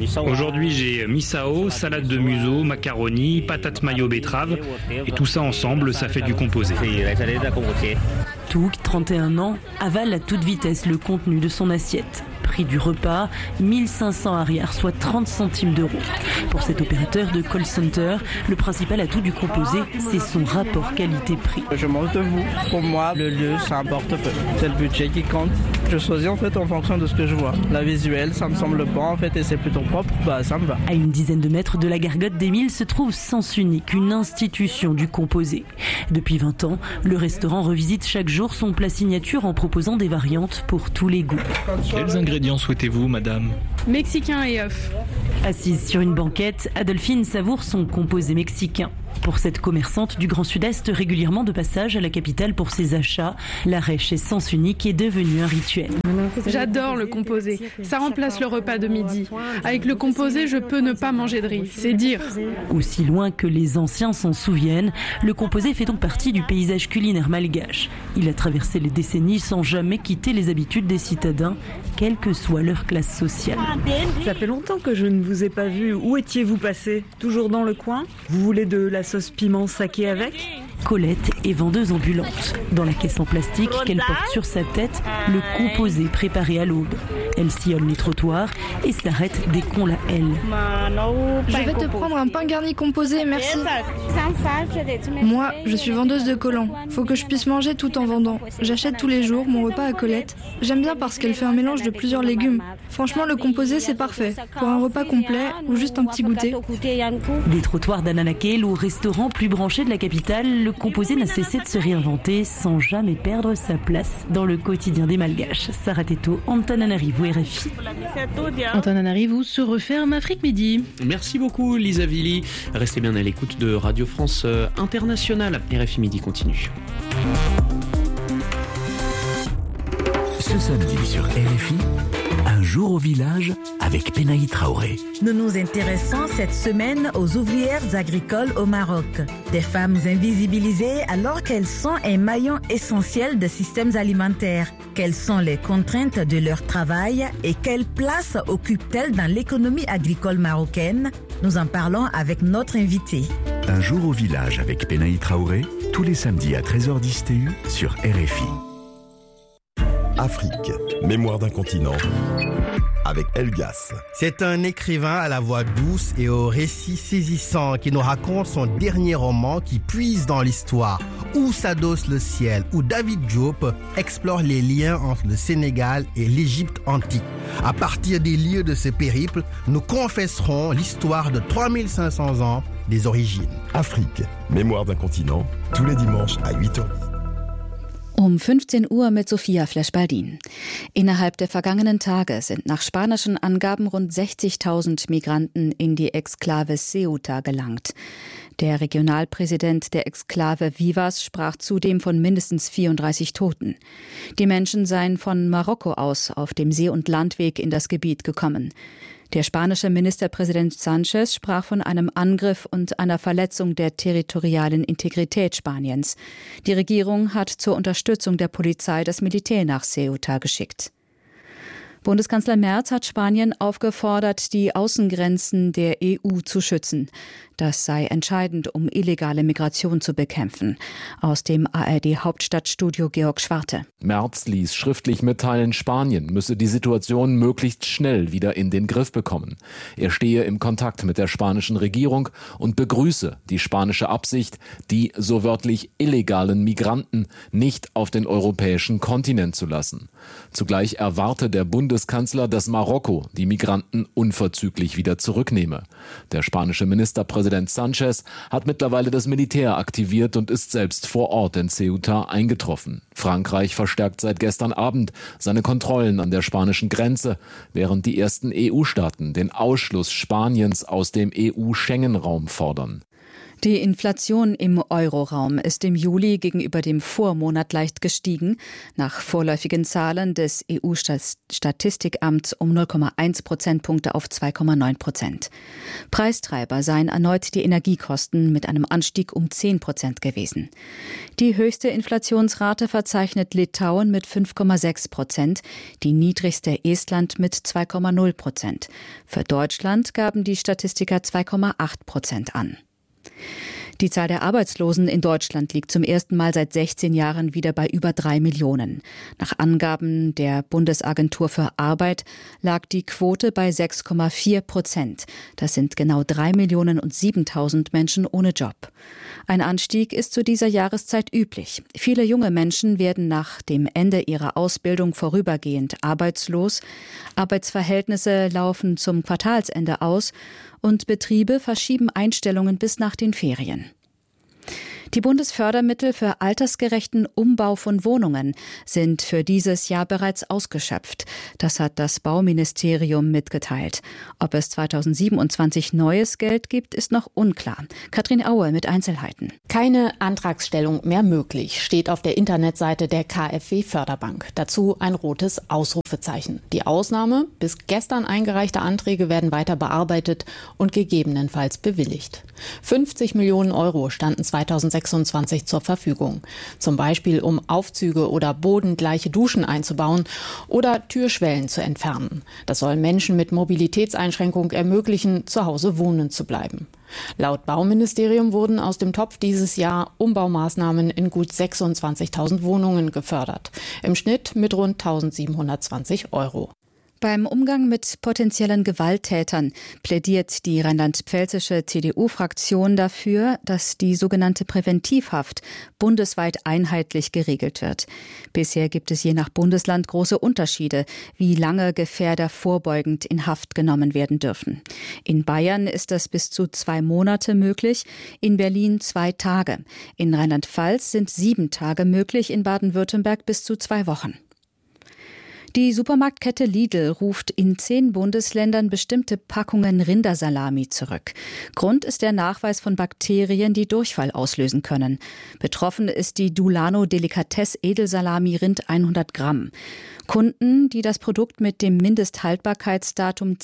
Aujourd'hui, j'ai misao, salade de museau, macaroni, patates mayo betterave. Et tout ça ensemble, ça fait du composé. Touk, 31 ans, avale à toute vitesse le contenu de son assiette. Prix du repas, 1500 arrières, soit 30 centimes d'euros. Pour cet opérateur de call center, le principal atout du composé, c'est son rapport qualité-prix. Je mange debout. Pour moi, le lieu, ça importe peu. C'est le budget qui compte. Je choisis en fait en fonction de ce que je vois. La visuelle, ça me semble bon en fait et c'est plutôt propre, ça me va. À une dizaine de mètres de la gargote d'Émile se trouve Sens Unique, une institution du composé. Depuis 20 ans, le restaurant revisite chaque jour son plat signature en proposant des variantes pour tous les goûts. Quels ingrédients souhaitez-vous, madame ? Mexicain et œufs. Assise sur une banquette, Adolphine savoure son composé mexicain. Pour cette commerçante du Grand Sud-Est régulièrement de passage à la capitale pour ses achats, l'arrêt chez Sens Unique est devenu un rituel. J'adore le composé. Ça remplace le repas de midi. Avec le composé, je peux ne pas manger de riz. C'est dire. Aussi loin que les anciens s'en souviennent, le composé fait donc partie du paysage culinaire malgache. Il a traversé les décennies sans jamais quitter les habitudes des citadins, quelle que soit leur classe sociale. Ça fait longtemps que je ne vous ai pas vu. Où étiez-vous passé ? Toujours dans le coin ? Vous voulez de la sauce piment saké avec ? Colette est vendeuse ambulante. Dans la caisse en plastique qu'elle porte sur sa tête, le composé préparé à l'aube. Elle sillonne les trottoirs et s'arrête dès qu'on la hèle. Je vais te prendre un pain garni composé, merci. Moi, je suis vendeuse de collants. Faut que je puisse manger tout en vendant. J'achète tous les jours mon repas à Colette. J'aime bien parce qu'elle fait un mélange de plusieurs légumes. Franchement, le composé, c'est parfait. Pour un repas complet ou juste un petit goûter. Des trottoirs d'Ananakel au restaurant plus branché de la capitale, le composé n'a cessé de se réinventer sans jamais perdre sa place dans le quotidien des Malgaches. Sarah Teto, Antananarivo, RFI. Antananarivo se referme Afrique Midi. Merci beaucoup Lisa Villy. Restez bien à l'écoute de Radio France Internationale. RFI Midi continue. Ce samedi sur RFI, un jour au village avec Penaï Traoré. Nous nous intéressons cette semaine aux ouvrières agricoles au Maroc. Des femmes invisibilisées alors qu'elles sont un maillon essentiel des systèmes alimentaires. Quelles sont les contraintes de leur travail et quelle place occupent-elles dans l'économie agricole marocaine? Nous en parlons avec notre invité. Un jour au village avec Penaï Traoré, tous les samedis à 13h10 TU sur RFI. Afrique, mémoire d'un continent, avec Elgas. C'est un écrivain à la voix douce et au récit saisissant qui nous raconte son dernier roman qui puise dans l'histoire, où s'adosse le ciel, où David Diop explore les liens entre le Sénégal et l'Égypte antique. À partir des lieux de ce périple, nous confesserons l'histoire de 3500 ans des origines. Afrique, mémoire d'un continent, tous les dimanches à 8h. Um 15 Uhr mit Sophia Flesch-Baldin. Innerhalb der vergangenen Tage sind nach spanischen Angaben rund 60.000 Migranten in die Exklave Ceuta gelangt. Der Regionalpräsident der Exklave Vivas sprach zudem von mindestens 34 Toten. Die Menschen seien von Marokko aus auf dem See- und Landweg in das Gebiet gekommen. Der spanische Ministerpräsident Sánchez sprach von einem Angriff und einer Verletzung der territorialen Integrität Spaniens. Die Regierung hat zur Unterstützung der Polizei das Militär nach Ceuta geschickt. Bundeskanzler Merz hat Spanien aufgefordert, die Außengrenzen der EU zu schützen. Das sei entscheidend, um illegale Migration zu bekämpfen. Aus dem ARD-Hauptstadtstudio Georg Schwarte. Merz ließ schriftlich mitteilen, Spanien müsse die Situation möglichst schnell wieder in den Griff bekommen. Er stehe im Kontakt mit der spanischen Regierung und begrüße die spanische Absicht, die so wörtlich illegalen Migranten nicht auf den europäischen Kontinent zu lassen. Zugleich erwarte der Bundeskanzler, dass Marokko die Migranten unverzüglich wieder zurücknehme. Der spanische Ministerpräsident Sánchez hat mittlerweile das Militär aktiviert und ist selbst vor Ort in Ceuta eingetroffen. Frankreich verstärkt seit gestern Abend seine Kontrollen an der spanischen Grenze, während die ersten EU-Staaten den Ausschluss Spaniens aus dem EU-Schengen-Raum fordern. Die Inflation im Euroraum ist im Juli gegenüber dem Vormonat leicht gestiegen, nach vorläufigen Zahlen des EU-Statistikamts um 0,1 Prozentpunkte auf 2,9%. Preistreiber seien erneut die Energiekosten mit einem Anstieg um 10% gewesen. Die höchste Inflationsrate verzeichnet Litauen mit 5,6%, die niedrigste Estland mit 2,0%. Für Deutschland gaben die Statistiker 2,8% an. Die Zahl der Arbeitslosen in Deutschland liegt zum ersten Mal seit 16 Jahren wieder bei über 3 Millionen. Nach Angaben der Bundesagentur für Arbeit lag die Quote bei 6,4%. Das sind genau 3.007.000 Menschen ohne Job. Ein Anstieg ist zu dieser Jahreszeit üblich. Viele junge Menschen werden nach dem Ende ihrer Ausbildung vorübergehend arbeitslos. Arbeitsverhältnisse laufen zum Quartalsende aus und Betriebe verschieben Einstellungen bis nach den Ferien. Die Bundesfördermittel für altersgerechten Umbau von Wohnungen sind für dieses Jahr bereits ausgeschöpft. Das hat das Bauministerium mitgeteilt. Ob es 2027 neues Geld gibt, ist noch unklar. Katrin Aue mit Einzelheiten. Keine Antragsstellung mehr möglich, steht auf der Internetseite der KfW-Förderbank. Dazu ein rotes Ausrufezeichen. Die Ausnahme: bis gestern eingereichte Anträge werden weiter bearbeitet und gegebenenfalls bewilligt. 50 Millionen Euro standen 2026 zur Verfügung. Zum Beispiel, um Aufzüge oder bodengleiche Duschen einzubauen oder Türschwellen zu entfernen. Das soll Menschen mit Mobilitätseinschränkung ermöglichen, zu Hause wohnen zu bleiben. Laut Bauministerium wurden aus dem Topf dieses Jahr Umbaumaßnahmen in gut 26.000 Wohnungen gefördert. Im Schnitt mit rund 1.720 Euro. Beim Umgang mit potenziellen Gewalttätern plädiert die rheinland-pfälzische CDU-Fraktion dafür, dass die sogenannte Präventivhaft bundesweit einheitlich geregelt wird. Bisher gibt es je nach Bundesland große Unterschiede, wie lange Gefährder vorbeugend in Haft genommen werden dürfen. In Bayern ist das bis zu 2 Monate möglich, in Berlin 2 Tage. In Rheinland-Pfalz sind 7 Tage möglich, in Baden-Württemberg bis zu 2 Wochen. Die Supermarktkette Lidl ruft in 10 Bundesländern bestimmte Packungen Rindersalami zurück. Grund ist der Nachweis von Bakterien, die Durchfall auslösen können. Betroffen ist die Dulano Delikatesse Edelsalami Rind 100 Gramm. Kunden, die das Produkt mit dem Mindesthaltbarkeitsdatum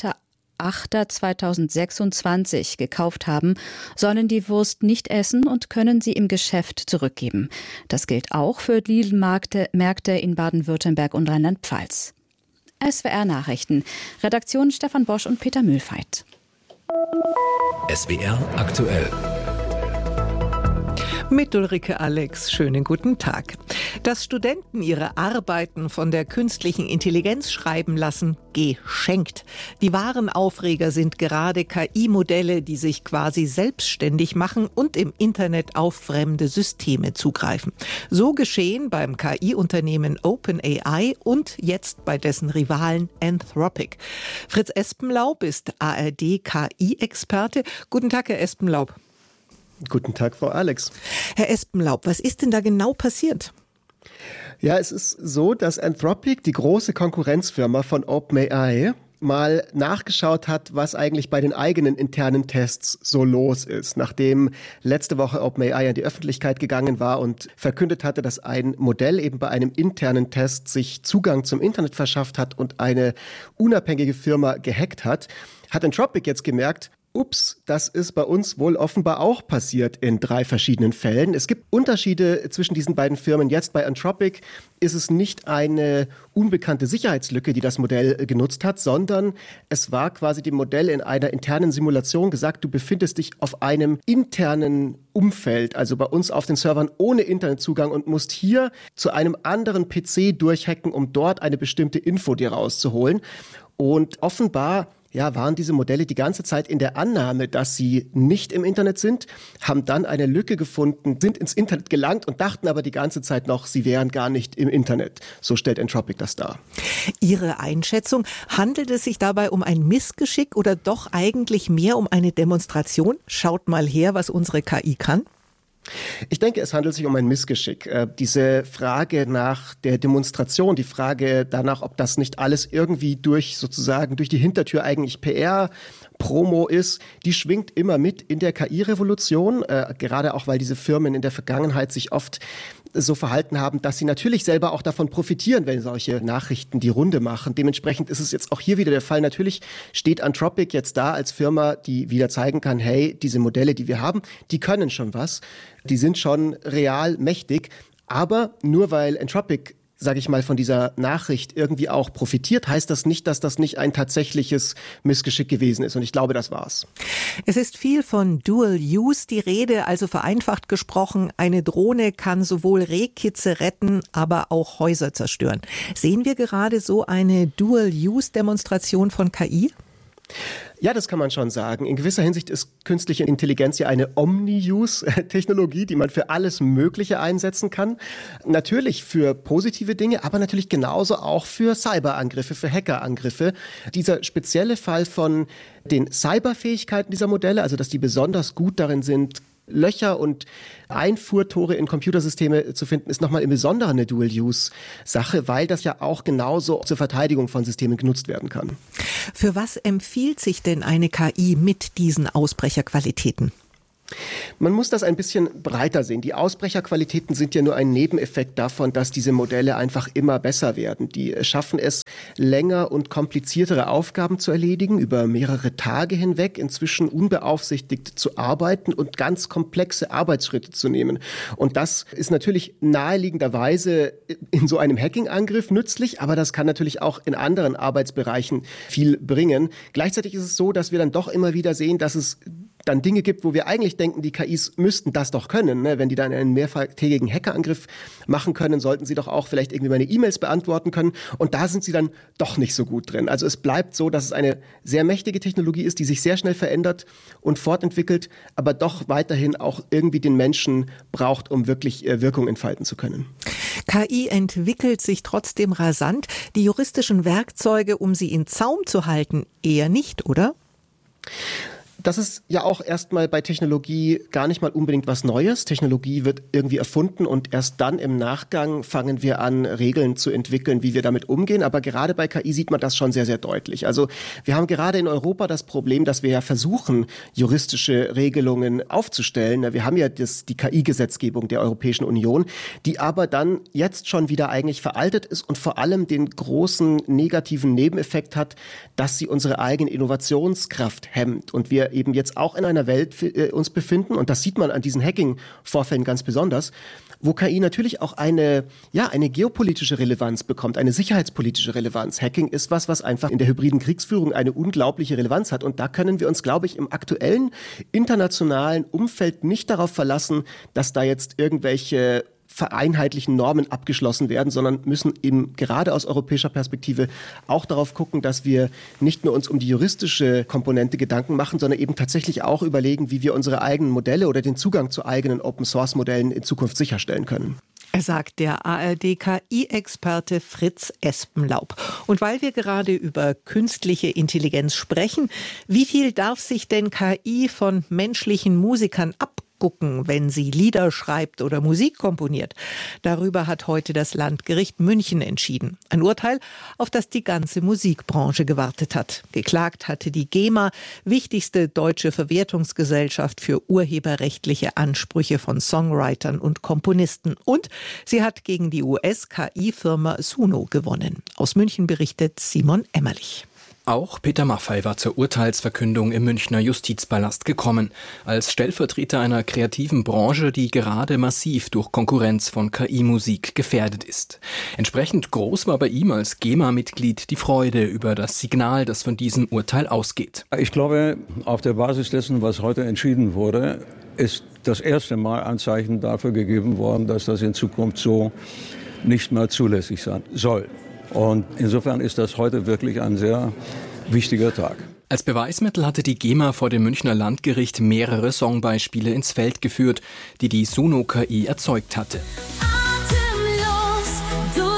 10.08.2026 gekauft haben, sollen die Wurst nicht essen und können sie im Geschäft zurückgeben. Das gilt auch für Lidl-Märkte in Baden-Württemberg und Rheinland-Pfalz. SWR Nachrichten. Redaktion Stefan Bosch und Peter Mühlfeit. SWR aktuell. Mit Ulrike Alex, schönen guten Tag. Dass Studenten ihre Arbeiten von der künstlichen Intelligenz schreiben lassen, geschenkt. Die wahren Aufreger sind gerade KI-Modelle, die sich quasi selbstständig machen und im Internet auf fremde Systeme zugreifen. So geschehen beim KI-Unternehmen OpenAI und jetzt bei dessen Rivalen Anthropic. Fritz Espenlaub ist ARD-KI-Experte. Guten Tag, Herr Espenlaub. Guten Tag, Frau Alex. Herr Espenlaub, was ist denn da genau passiert? Ja, es ist so, dass Anthropic, die große Konkurrenzfirma von OpenAI, mal nachgeschaut hat, was eigentlich bei den eigenen internen Tests so los ist. Nachdem letzte Woche OpenAI an die Öffentlichkeit gegangen war und verkündet hatte, dass ein Modell eben bei einem internen Test sich Zugang zum Internet verschafft hat und eine unabhängige Firma gehackt hat, hat Anthropic jetzt gemerkt, ups, das ist bei uns wohl offenbar auch passiert in 3 verschiedenen Fällen. Es gibt Unterschiede zwischen diesen beiden Firmen. Jetzt bei Anthropic ist es nicht eine unbekannte Sicherheitslücke, die das Modell genutzt hat, sondern es war quasi dem Modell in einer internen Simulation gesagt, du befindest dich auf einem internen Umfeld, also bei uns auf den Servern ohne Internetzugang und musst hier zu einem anderen PC durchhacken, um dort eine bestimmte Info dir rauszuholen. Und offenbar waren diese Modelle die ganze Zeit in der Annahme, dass sie nicht im Internet sind, haben dann eine Lücke gefunden, sind ins Internet gelangt und dachten aber die ganze Zeit noch, sie wären gar nicht im Internet. So stellt Anthropic das dar. Ihre Einschätzung, handelt es sich dabei um ein Missgeschick oder doch eigentlich mehr um eine Demonstration? Schaut mal her, was unsere KI kann. Ich denke, es handelt sich um ein Missgeschick. Diese Frage nach der Demonstration, die Frage danach, ob das nicht alles irgendwie durch die Hintertür eigentlich PR-Promo ist, die schwingt immer mit in der KI-Revolution, gerade auch, weil diese Firmen in der Vergangenheit sich oft so verhalten haben, dass sie natürlich selber auch davon profitieren, wenn solche Nachrichten die Runde machen. Dementsprechend ist es jetzt auch hier wieder der Fall. Natürlich steht Anthropic jetzt da als Firma, die wieder zeigen kann, hey, diese Modelle, die wir haben, die können schon was. Die sind schon real mächtig. Aber nur weil Anthropic, sage ich mal, von dieser Nachricht irgendwie auch profitiert, heißt das nicht, dass das nicht ein tatsächliches Missgeschick gewesen ist. Und ich glaube, das war's. Es ist viel von Dual Use die Rede, also vereinfacht gesprochen, eine Drohne kann sowohl Rehkitze retten, aber auch Häuser zerstören. Sehen wir gerade so eine Dual-Use-Demonstration von KI? Ja, das kann man schon sagen. In gewisser Hinsicht ist künstliche Intelligenz ja eine Omni-Use-Technologie, die man für alles Mögliche einsetzen kann. Natürlich für positive Dinge, aber natürlich genauso auch für Cyberangriffe, für Hackerangriffe. Dieser spezielle Fall von den Cyberfähigkeiten dieser Modelle, also dass die besonders gut darin sind, Löcher und Einfuhrtore in Computersysteme zu finden, ist nochmal im Besonderen eine Dual-Use-Sache, weil das ja auch genauso zur Verteidigung von Systemen genutzt werden kann. Für was empfiehlt sich denn eine KI mit diesen Ausbrecherqualitäten? Man muss das ein bisschen breiter sehen. Die Ausbrecherqualitäten sind ja nur ein Nebeneffekt davon, dass diese Modelle einfach immer besser werden. Die schaffen es, länger und kompliziertere Aufgaben zu erledigen, über mehrere Tage hinweg inzwischen unbeaufsichtigt zu arbeiten und ganz komplexe Arbeitsschritte zu nehmen. Und das ist natürlich naheliegenderweise in so einem Hacking-Angriff nützlich, aber das kann natürlich auch in anderen Arbeitsbereichen viel bringen. Gleichzeitig ist es so, dass wir dann doch immer wieder sehen, dass es dann Dinge gibt, wo wir eigentlich denken, die KIs müssten das doch können. Ne? Wenn die dann einen mehrtägigen Hackerangriff machen können, sollten sie doch auch vielleicht irgendwie meine E-Mails beantworten können. Und da sind sie dann doch nicht so gut drin. Also es bleibt so, dass es eine sehr mächtige Technologie ist, die sich sehr schnell verändert und fortentwickelt, aber doch weiterhin auch irgendwie den Menschen braucht, um wirklich Wirkung entfalten zu können. KI entwickelt sich trotzdem rasant. Die juristischen Werkzeuge, um sie in Zaum zu halten, eher nicht, oder? Das ist ja auch erstmal bei Technologie gar nicht mal unbedingt was Neues. Technologie wird irgendwie erfunden und erst dann im Nachgang fangen wir an, Regeln zu entwickeln, wie wir damit umgehen. Aber gerade bei KI sieht man das schon sehr, sehr deutlich. Also wir haben gerade in Europa das Problem, dass wir ja versuchen, juristische Regelungen aufzustellen. Wir haben ja die KI-Gesetzgebung der Europäischen Union, die aber dann jetzt schon wieder eigentlich veraltet ist und vor allem den großen negativen Nebeneffekt hat, dass sie unsere eigene Innovationskraft hemmt und wir eben jetzt auch in einer Welt uns befinden, und das sieht man an diesen Hacking-Vorfällen ganz besonders, wo KI natürlich auch eine geopolitische Relevanz bekommt, eine sicherheitspolitische Relevanz. Hacking ist was einfach in der hybriden Kriegsführung eine unglaubliche Relevanz hat. Und da können wir uns, glaube ich, im aktuellen internationalen Umfeld nicht darauf verlassen, dass da jetzt irgendwelche vereinheitlichen Normen abgeschlossen werden, sondern müssen eben gerade aus europäischer Perspektive auch darauf gucken, dass wir nicht nur uns um die juristische Komponente Gedanken machen, sondern eben tatsächlich auch überlegen, wie wir unsere eigenen Modelle oder den Zugang zu eigenen Open-Source-Modellen in Zukunft sicherstellen können. Sagt der ARD-KI-Experte Fritz Espenlaub. Und weil wir gerade über künstliche Intelligenz sprechen, wie viel darf sich denn KI von menschlichen Musikern abgucken, wenn sie Lieder schreibt oder Musik komponiert? Darüber hat heute das Landgericht München entschieden. Ein Urteil, auf das die ganze Musikbranche gewartet hat. Geklagt hatte die GEMA, wichtigste deutsche Verwertungsgesellschaft für urheberrechtliche Ansprüche von Songwritern und Komponisten. Und sie hat gegen die US-KI-Firma Suno gewonnen. Aus München berichtet Simon Emmerlich. Auch Peter Maffay war zur Urteilsverkündung im Münchner Justizpalast gekommen, als Stellvertreter einer kreativen Branche, die gerade massiv durch Konkurrenz von KI-Musik gefährdet ist. Entsprechend groß war bei ihm als GEMA-Mitglied die Freude über das Signal, das von diesem Urteil ausgeht. Ich glaube, auf der Basis dessen, was heute entschieden wurde, ist das erste Mal ein Zeichen dafür gegeben worden, dass das in Zukunft so nicht mehr zulässig sein soll. Und insofern ist das heute wirklich ein sehr wichtiger Tag. Als Beweismittel hatte die GEMA vor dem Münchner Landgericht mehrere Songbeispiele ins Feld geführt, die die Suno-KI erzeugt hatte. Atemlos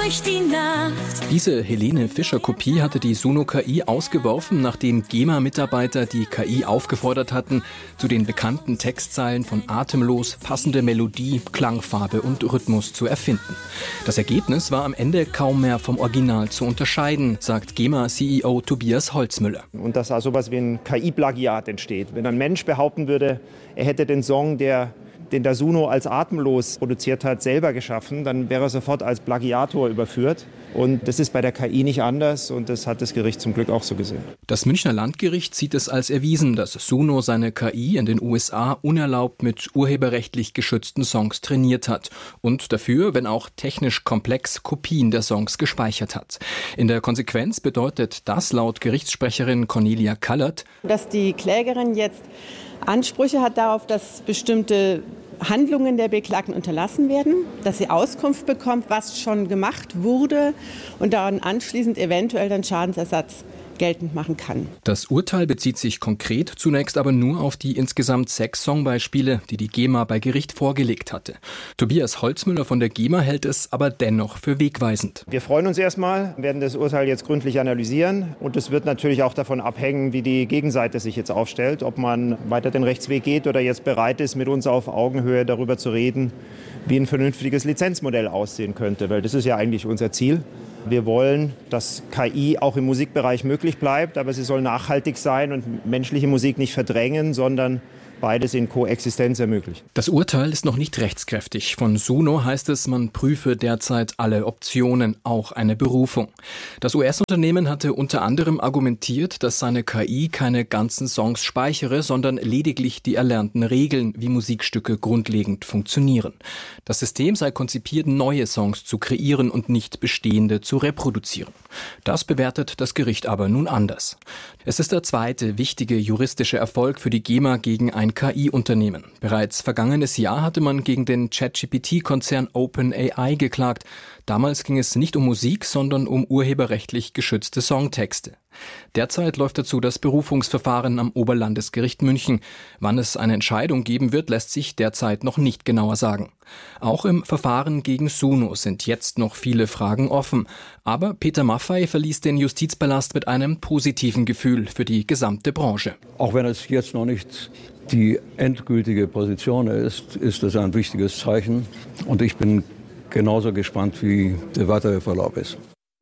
durch die Nacht. Diese Helene Fischer-Kopie hatte die Suno KI ausgeworfen, nachdem GEMA-Mitarbeiter die KI aufgefordert hatten, zu den bekannten Textzeilen von Atemlos passende Melodie, Klangfarbe und Rhythmus zu erfinden. Das Ergebnis war am Ende kaum mehr vom Original zu unterscheiden, sagt GEMA-CEO Tobias Holzmüller. Und dass da sowas wie ein KI-Plagiat entsteht. Wenn ein Mensch behaupten würde, er hätte den Song, den der Suno als Atemlos produziert hat, selber geschaffen, dann wäre er sofort als Plagiator überführt. Und das ist bei der KI nicht anders und das hat das Gericht zum Glück auch so gesehen. Das Münchner Landgericht sieht es als erwiesen, dass Suno seine KI in den USA unerlaubt mit urheberrechtlich geschützten Songs trainiert hat und dafür, wenn auch technisch komplex, Kopien der Songs gespeichert hat. In der Konsequenz bedeutet das laut Gerichtssprecherin Cornelia Kallert, dass die Klägerin jetzt Ansprüche hat darauf, dass bestimmte Handlungen der Beklagten unterlassen werden, dass sie Auskunft bekommt, was schon gemacht wurde und dann anschließend eventuell dann Schadensersatz geltend machen kann. Das Urteil bezieht sich konkret zunächst aber nur auf die insgesamt 6 Songbeispiele, die die GEMA bei Gericht vorgelegt hatte. Tobias Holzmüller von der GEMA hält es aber dennoch für wegweisend. Wir freuen uns erstmal, werden das Urteil jetzt gründlich analysieren und es wird natürlich auch davon abhängen, wie die Gegenseite sich jetzt aufstellt, ob man weiter den Rechtsweg geht oder jetzt bereit ist, mit uns auf Augenhöhe darüber zu reden, wie ein vernünftiges Lizenzmodell aussehen könnte, weil das ist ja eigentlich unser Ziel. Wir wollen, dass KI auch im Musikbereich möglich bleibt, aber sie soll nachhaltig sein und menschliche Musik nicht verdrängen, sondern beides in Koexistenz ermöglichen. Das Urteil ist noch nicht rechtskräftig. Von Suno heißt es, man prüfe derzeit alle Optionen, auch eine Berufung. Das US-Unternehmen hatte unter anderem argumentiert, dass seine KI keine ganzen Songs speichere, sondern lediglich die erlernten Regeln, wie Musikstücke grundlegend funktionieren. Das System sei konzipiert, neue Songs zu kreieren und nicht bestehende zu reproduzieren. Das bewertet das Gericht aber nun anders. Es ist der zweite wichtige juristische Erfolg für die GEMA gegen ein KI-Unternehmen. Bereits vergangenes Jahr hatte man gegen den ChatGPT-Konzern OpenAI geklagt. Damals ging es nicht um Musik, sondern um urheberrechtlich geschützte Songtexte. Derzeit läuft dazu das Berufungsverfahren am Oberlandesgericht München. Wann es eine Entscheidung geben wird, lässt sich derzeit noch nicht genauer sagen. Auch im Verfahren gegen Suno sind jetzt noch viele Fragen offen. Aber Peter Maffay verließ den Justizpalast mit einem positiven Gefühl für die gesamte Branche. Auch wenn es jetzt noch nicht die endgültige Position ist, ist es ein wichtiges Zeichen. Und ich bin genauso gespannt, wie der weitere Verlauf ist.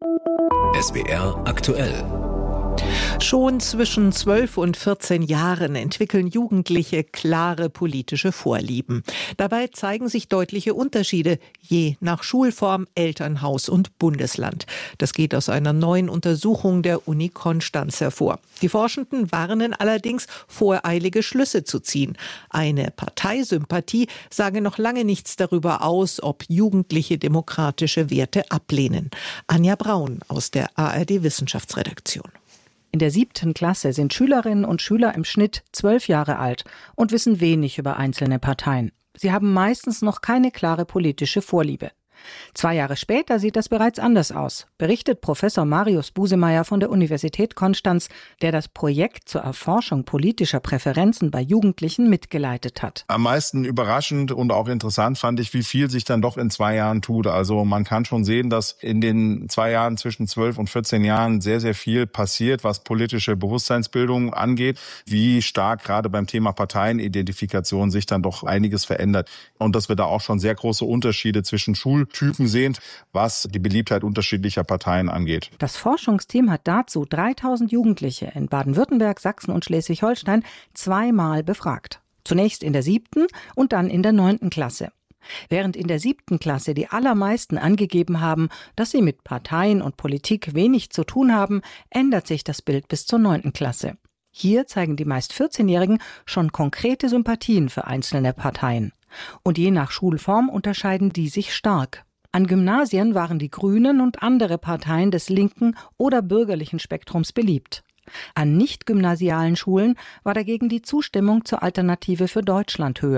SWR aktuell. Schon zwischen 12 und 14 Jahren entwickeln Jugendliche klare politische Vorlieben. Dabei zeigen sich deutliche Unterschiede, je nach Schulform, Elternhaus und Bundesland. Das geht aus einer neuen Untersuchung der Uni Konstanz hervor. Die Forschenden warnen allerdings, voreilige Schlüsse zu ziehen. Eine Parteisympathie sage noch lange nichts darüber aus, ob Jugendliche demokratische Werte ablehnen. Anja Braun aus der ARD-Wissenschaftsredaktion. In der 7. Klasse sind Schülerinnen und Schüler im Schnitt 12 Jahre alt und wissen wenig über einzelne Parteien. Sie haben meistens noch keine klare politische Vorliebe. 2 Jahre später sieht das bereits anders aus, berichtet Professor Marius Busemeyer von der Universität Konstanz, der das Projekt zur Erforschung politischer Präferenzen bei Jugendlichen mitgeleitet hat. Am meisten überraschend und auch interessant fand ich, wie viel sich dann doch in 2 Jahren tut. Also man kann schon sehen, dass in den 2 Jahren zwischen 12 und 14 Jahren sehr, sehr viel passiert, was politische Bewusstseinsbildung angeht. Wie stark gerade beim Thema Parteienidentifikation sich dann doch einiges verändert. Und dass wir da auch schon sehr große Unterschiede zwischen Schultypen sehen, was die Beliebtheit unterschiedlicher Parteien angeht. Das Forschungsteam hat dazu 3000 Jugendliche in Baden-Württemberg, Sachsen und Schleswig-Holstein 2-mal befragt. Zunächst in der 7. und dann in der 9. Klasse. Während in der 7. Klasse die allermeisten angegeben haben, dass sie mit Parteien und Politik wenig zu tun haben, ändert sich das Bild bis zur 9. Klasse. Hier zeigen die meist 14-Jährigen schon konkrete Sympathien für einzelne Parteien. Und je nach Schulform unterscheiden die sich stark. An Gymnasien waren die Grünen und andere Parteien des linken oder bürgerlichen Spektrums beliebt. An nicht-gymnasialen Schulen war dagegen die Zustimmung zur Alternative für Deutschland höher.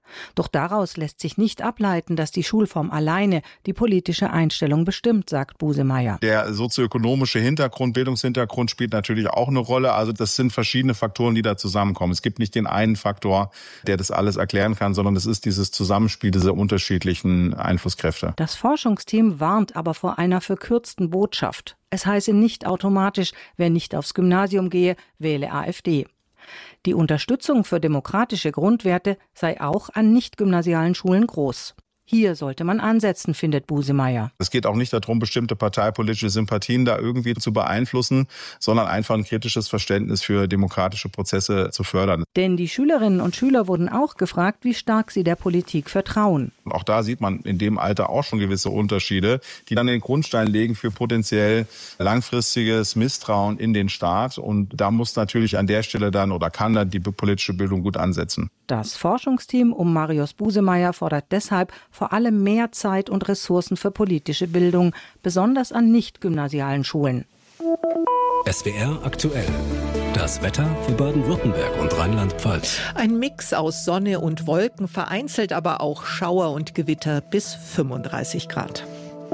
Doch daraus lässt sich nicht ableiten, dass die Schulform alleine die politische Einstellung bestimmt, sagt Busemeyer. Der sozioökonomische Hintergrund, Bildungshintergrund spielt natürlich auch eine Rolle. Also das sind verschiedene Faktoren, die da zusammenkommen. Es gibt nicht den einen Faktor, der das alles erklären kann, sondern es ist dieses Zusammenspiel dieser unterschiedlichen Einflusskräfte. Das Forschungsteam warnt aber vor einer verkürzten Botschaft. Es heiße nicht automatisch, wer nicht aufs Gymnasium gehe, wähle AfD. Die Unterstützung für demokratische Grundwerte sei auch an nicht-gymnasialen Schulen groß. Hier sollte man ansetzen, findet Busemeyer. Es geht auch nicht darum, bestimmte parteipolitische Sympathien da irgendwie zu beeinflussen, sondern einfach ein kritisches Verständnis für demokratische Prozesse zu fördern. Denn die Schülerinnen und Schüler wurden auch gefragt, wie stark sie der Politik vertrauen. Und auch da sieht man in dem Alter auch schon gewisse Unterschiede, die dann den Grundstein legen für potenziell langfristiges Misstrauen in den Staat. Und da muss natürlich an der Stelle dann oder kann dann die politische Bildung gut ansetzen. Das Forschungsteam um Marius Busemeyer fordert deshalb vor allem mehr Zeit und Ressourcen für politische Bildung, besonders an nicht-gymnasialen Schulen. SWR aktuell. Das Wetter für Baden-Württemberg und Rheinland-Pfalz. Ein Mix aus Sonne und Wolken, vereinzelt aber auch Schauer und Gewitter bis 35 Grad.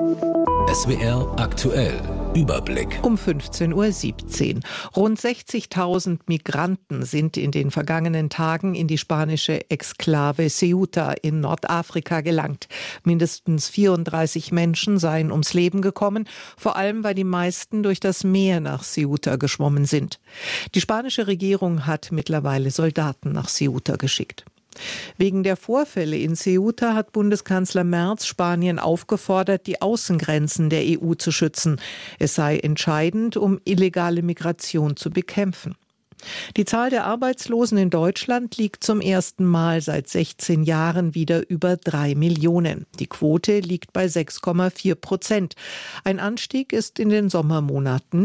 SWR aktuell. Überblick. Um 15:17 Uhr. Rund 60.000 Migranten sind in den vergangenen Tagen in die spanische Exklave Ceuta in Nordafrika gelangt. Mindestens 34 Menschen seien ums Leben gekommen, vor allem weil die meisten durch das Meer nach Ceuta geschwommen sind. Die spanische Regierung hat mittlerweile Soldaten nach Ceuta geschickt. Wegen der Vorfälle in Ceuta hat Bundeskanzler Merz Spanien aufgefordert, die Außengrenzen der EU zu schützen. Es sei entscheidend, um illegale Migration zu bekämpfen. Die Zahl der Arbeitslosen in Deutschland liegt zum ersten Mal seit 16 Jahren wieder über 3 Millionen. Die Quote liegt bei 6,4%. Ein Anstieg ist in den Sommermonaten